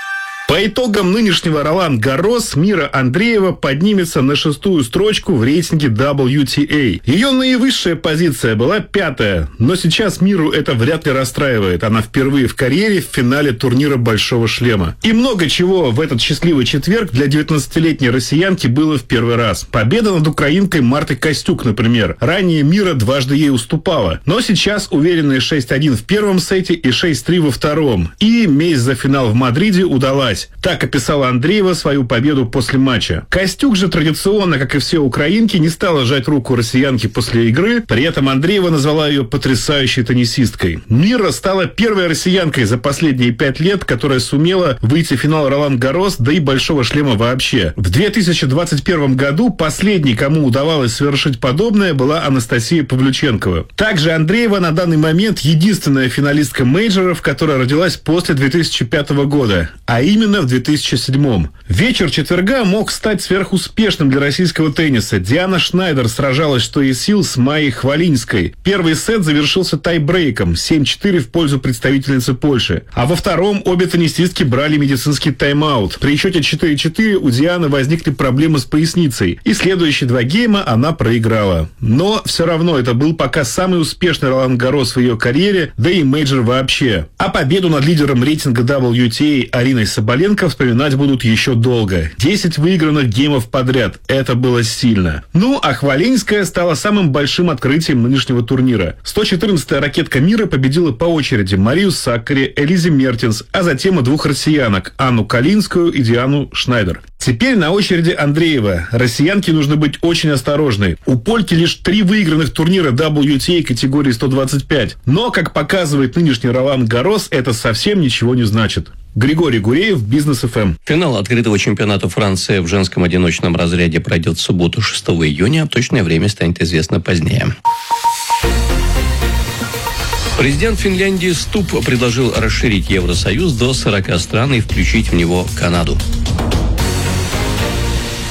По итогам нынешнего Ролан Гаррос Мира Андреева поднимется на шестую строчку в рейтинге дабл ю ти эй. Ее наивысшая позиция была пятая, но сейчас Миру это вряд ли расстраивает. Она впервые в карьере в финале турнира «Большого шлема». И много чего в этот счастливый четверг для девятнадцатилетней россиянки было в первый раз. Победа над украинкой Мартой Костюк, например. Ранее Мира дважды ей уступала. Но сейчас уверенные шесть-один в первом сете и шесть-три во втором. И месть за финал в Мадриде удалась. Так описала Андреева свою победу после матча. Костюк же традиционно, как и все украинки, не стала жать руку россиянке после игры. При этом Андреева назвала ее потрясающей теннисисткой. Мира стала первой россиянкой за последние пять лет, которая сумела выйти в финал Ролан Гаррос, да и Большого шлема вообще. В две тысячи двадцать первом году последней, кому удавалось совершить подобное, была Анастасия Павлюченкова. Также Андреева на данный момент единственная финалистка мейджоров, которая родилась после две тысячи пятого года, а именно в две тысячи седьмом. Вечер четверга мог стать сверхуспешным для российского тенниса. Диана Шнайдер сражалась что из сил с Майей Хвалинской. Первый сет завершился тайбрейком семь-четыре в пользу представительницы Польши. А во втором обе теннисистки брали медицинский тайм-аут. При счете четыре-четыре у Дианы возникли проблемы с поясницей. И следующие два гейма она проиграла. Но все равно это был пока самый успешный Ролан Гаррос в ее карьере, да и мейджор вообще. А победу над лидером рейтинга дабл ю ти эй Ариной Соболенко вспоминать будут еще долго. десять выигранных геймов подряд. Это было сильно. Ну, а Хвалинская стала самым большим открытием нынешнего турнира. сто четырнадцатая ракетка мира победила по очереди Марию Саккари, Элизи Мертинс, а затем и двух россиянок – Анну Калинскую и Диану Шнайдер. Теперь на очереди Андреева. Россиянке нужно быть очень осторожной. У польки лишь три выигранных турнира дабл ю ти эй категории сто двадцать пять. Но, как показывает нынешний Ролан Гаррос, это совсем ничего не значит. Григорий Гуреев, Бизнес эф эм. Финал открытого чемпионата Франции в женском одиночном разряде пройдет в субботу, шестого июня. Точное время станет известно позднее. Президент Финляндии Ступ предложил расширить Евросоюз до сорока стран и включить в него Канаду.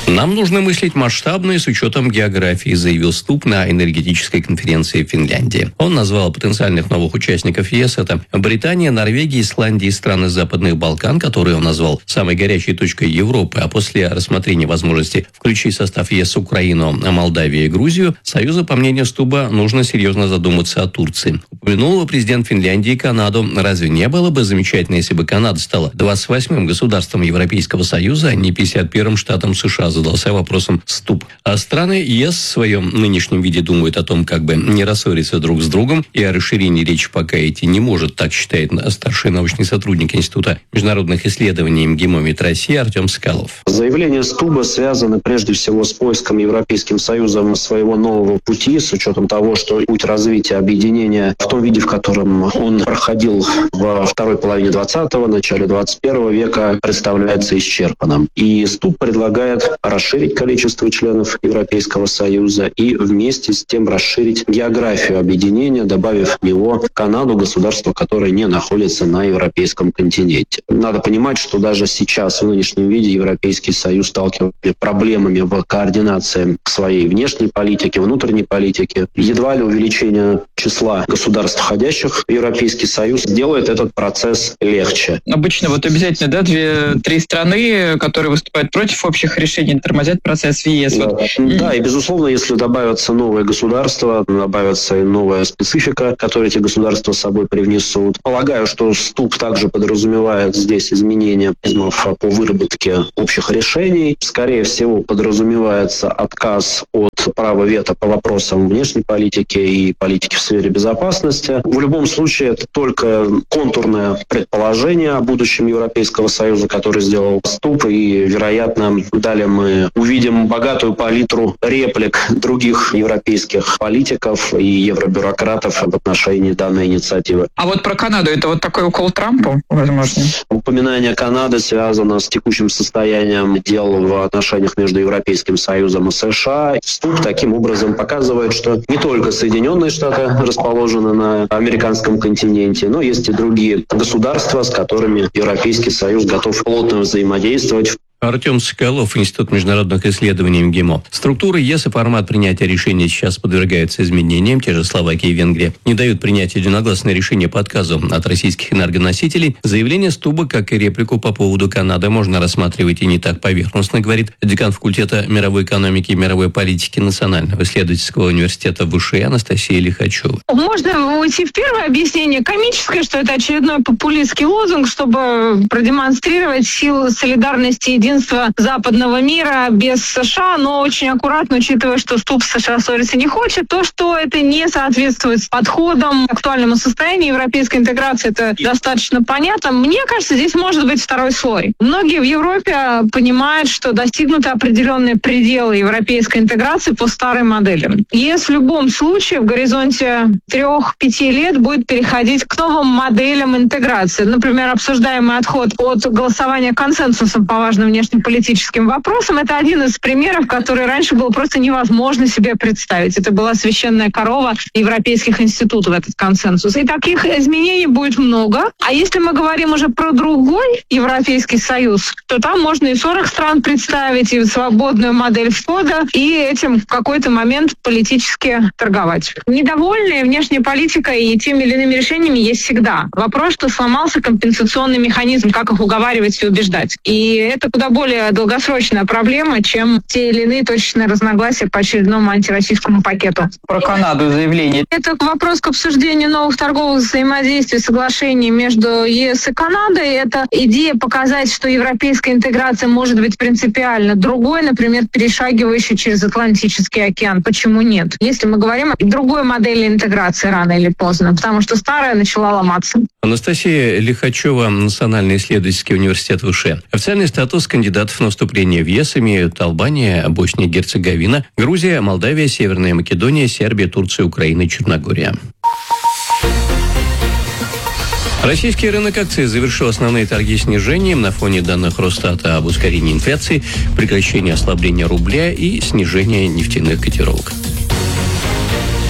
Нам нужно мыслить масштабно и с учетом географии, заявил Ступ на энергетической конференции в Финляндии. Он назвал потенциальных новых участников ЕС. Это Британия, Норвегия, Исландия и страны Западных Балкан, которые он назвал самой горячей точкой Европы. А после рассмотрения возможности включить в состав ЕС Украину, Молдавию и Грузию, Союзу, по мнению Стуба, нужно серьезно задуматься о Турции. Упомянул его президент Финляндии и Канаду. Разве не было бы замечательно, если бы Канада стала двадцать восьмым государством Европейского Союза, а не пятьдесят первым штатом США, задался вопросом Ступ. А страны ЕС в своем нынешнем виде думают о том, как бы не рассориться друг с другом, и о расширении речи пока идти не может, так считает старший научный сотрудник Института международных исследований МГИМО МИД России Артем Скалов. Заявления Стуба связаны прежде всего с поиском Европейским Союзом своего нового пути, с учетом того, что путь развития объединения в том виде, в котором он проходил во второй половине двадцатого, начале двадцать первого века, представляется исчерпанным. И Стуб предлагает расширить количество членов Европейского Союза и вместе с тем расширить географию объединения, добавив в него Канаду, государство, которое не находится на европейском континенте. Надо понимать, что даже сейчас в нынешнем виде Европейский Союз сталкивается с проблемами в координации своей внешней политики, внутренней политики. Едва ли увеличение числа государств, входящих в Европейский Союз, делает этот процесс легче. Обычно вот обязательно, да, две-три страны, которые выступают против общих решений, тормозят процесс в ЕС. Да. Вот. Да, и безусловно, если добавятся новые государства, добавится и новая специфика, которую эти государства с собой привнесут. Полагаю, что Ступ также подразумевает здесь изменения по выработке общих решений. Скорее всего, подразумевается отказ от права вето по вопросам внешней политики и политики в сфере безопасности. В любом случае, это только контурное предположение о будущем Европейского Союза, который сделал Ступ, и, вероятно, далее мы увидим богатую палитру реплик других европейских политиков и евробюрократов в отношении данной инициативы. А вот про Канаду, это вот такой укол Трампу, возможно? Упоминание Канады связано с текущим состоянием дел в отношениях между Европейским Союзом и США. Ступ таким образом показывает, что не только Соединенные Штаты расположены на американском континенте, но есть и другие государства, с которыми Европейский Союз готов плотно взаимодействовать. Артем Соколов, Институт международных исследований МГИМО. Структура ЕС и формат принятия решений сейчас подвергаются изменениям. Те же Словакия и Венгрия не дают принять единогласное решение по отказу от российских энергоносителей. Заявление Стуба, как и реплику по поводу Канады, можно рассматривать и не так поверхностно, говорит декан факультета мировой экономики и мировой политики Национального исследовательского университета ВШЭ Анастасия Лихачева. Можно уйти в первое объяснение комическое, что это очередной популистский лозунг, чтобы продемонстрировать силу солидарности и единства западного мира без США, но очень аккуратно, учитывая, что Ступ с США ссориться не хочет, то, что это не соответствует подходам к актуальному состоянию европейской интеграции, это достаточно понятно. Мне кажется, здесь может быть второй слой. Многие в Европе понимают, что достигнуты определенные пределы европейской интеграции по старой модели. ЕС в любом случае в горизонте трех-пяти лет будет переходить к новым моделям интеграции. Например, обсуждаемый отход от голосования консенсусом по важным внешнеполитическим вопросам. Это один из примеров, который раньше было просто невозможно себе представить. Это была священная корова европейских институтов, этот консенсус. И таких изменений будет много. А если мы говорим уже про другой Европейский Союз, то там можно и сорок стран представить, и свободную модель входа, и этим в какой-то момент политически торговать. Недовольные внешней политикой и теми или иными решениями есть всегда. Вопрос, что сломался компенсационный механизм, как их уговаривать и убеждать. И это куда более долгосрочная проблема, чем те или иные точечные разногласия по очередному антироссийскому пакету. Про Канаду заявление. Это вопрос к обсуждению новых торговых взаимодействий, соглашений между ЕС и Канадой. Это идея показать, что европейская интеграция может быть принципиально другой, например, перешагивающей через Атлантический океан. Почему нет? Если мы говорим о другой модели интеграции рано или поздно, потому что старая начала ломаться. Анастасия Лихачева, Национальный исследовательский университет ВШЭ. Официальный статус кандидатов на вступление в ЕС имеют Албания, Босния и Герцеговина, Грузия, Молдавия, Северная Македония, Сербия, Турция, Украина и Черногория. Российский рынок акций завершил основные торги снижением на фоне данных Росстата об ускорении инфляции, прекращении ослабления рубля и снижении нефтяных котировок.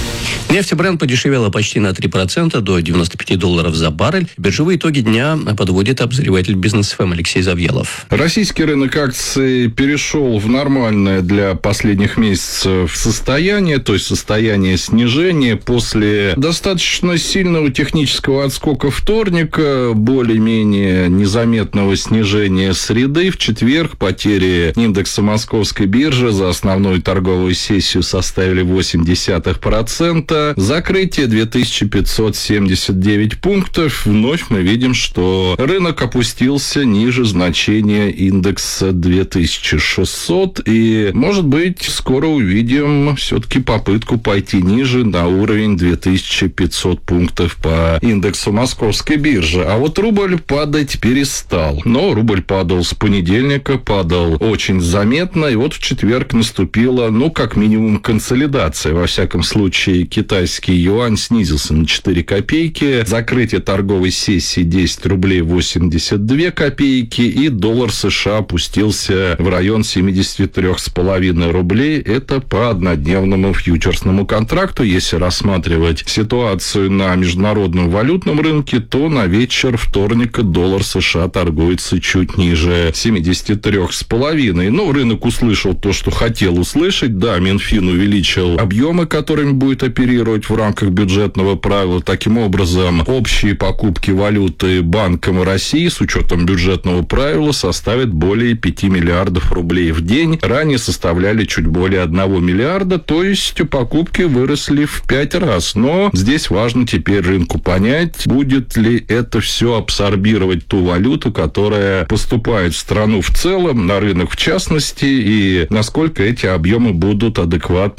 Нефть Brent подешевела почти на три процента до девяносто пять долларов за баррель. Биржевые итоги дня подводит обозреватель Бизнес эф эм Алексей Завьялов. Российский рынок акций перешел в нормальное для последних месяцев состояние, то есть состояние снижения после достаточно сильного технического отскока вторника, более-менее незаметного снижения среды. В четверг потери индекса Московской биржи за основную торговую сессию составили восемь десятых процента. Закрытие две тысячи пятьсот семьдесят девять пунктов. Вновь мы видим, что рынок опустился ниже значения индекса две тысячи шестьсот. И, может быть, скоро увидим все-таки попытку пойти ниже на уровень две тысячи пятьсот пунктов по индексу Московской биржи. А вот рубль падать перестал. Но рубль падал с понедельника, падал очень заметно. И вот в четверг наступила, ну, как минимум, консолидация. Во всяком случае, китайский юань снизился на четыре копейки. Закрытие торговой сессии десять рублей восемьдесят две копейки. И доллар США опустился в район семьдесят три с половиной рублей. Это по однодневному фьючерсному контракту. Если рассматривать ситуацию на международном валютном рынке, то на вечер вторника доллар США торгуется чуть ниже семьдесят три с половиной. Но рынок услышал то, что хотел услышать. Да, Минфин увеличил объемы, которыми будет оперировать в рамках бюджетного правила. Таким образом, общие покупки валюты Банком России с учетом бюджетного правила составят более пяти миллиардов рублей в день. Ранее составляли чуть более одного миллиарда, то есть покупки выросли в пять раз. Но здесь важно теперь рынку понять, будет ли это все абсорбировать ту валюту, которая поступает в страну в целом, на рынок в частности, и насколько эти объемы будут адекватны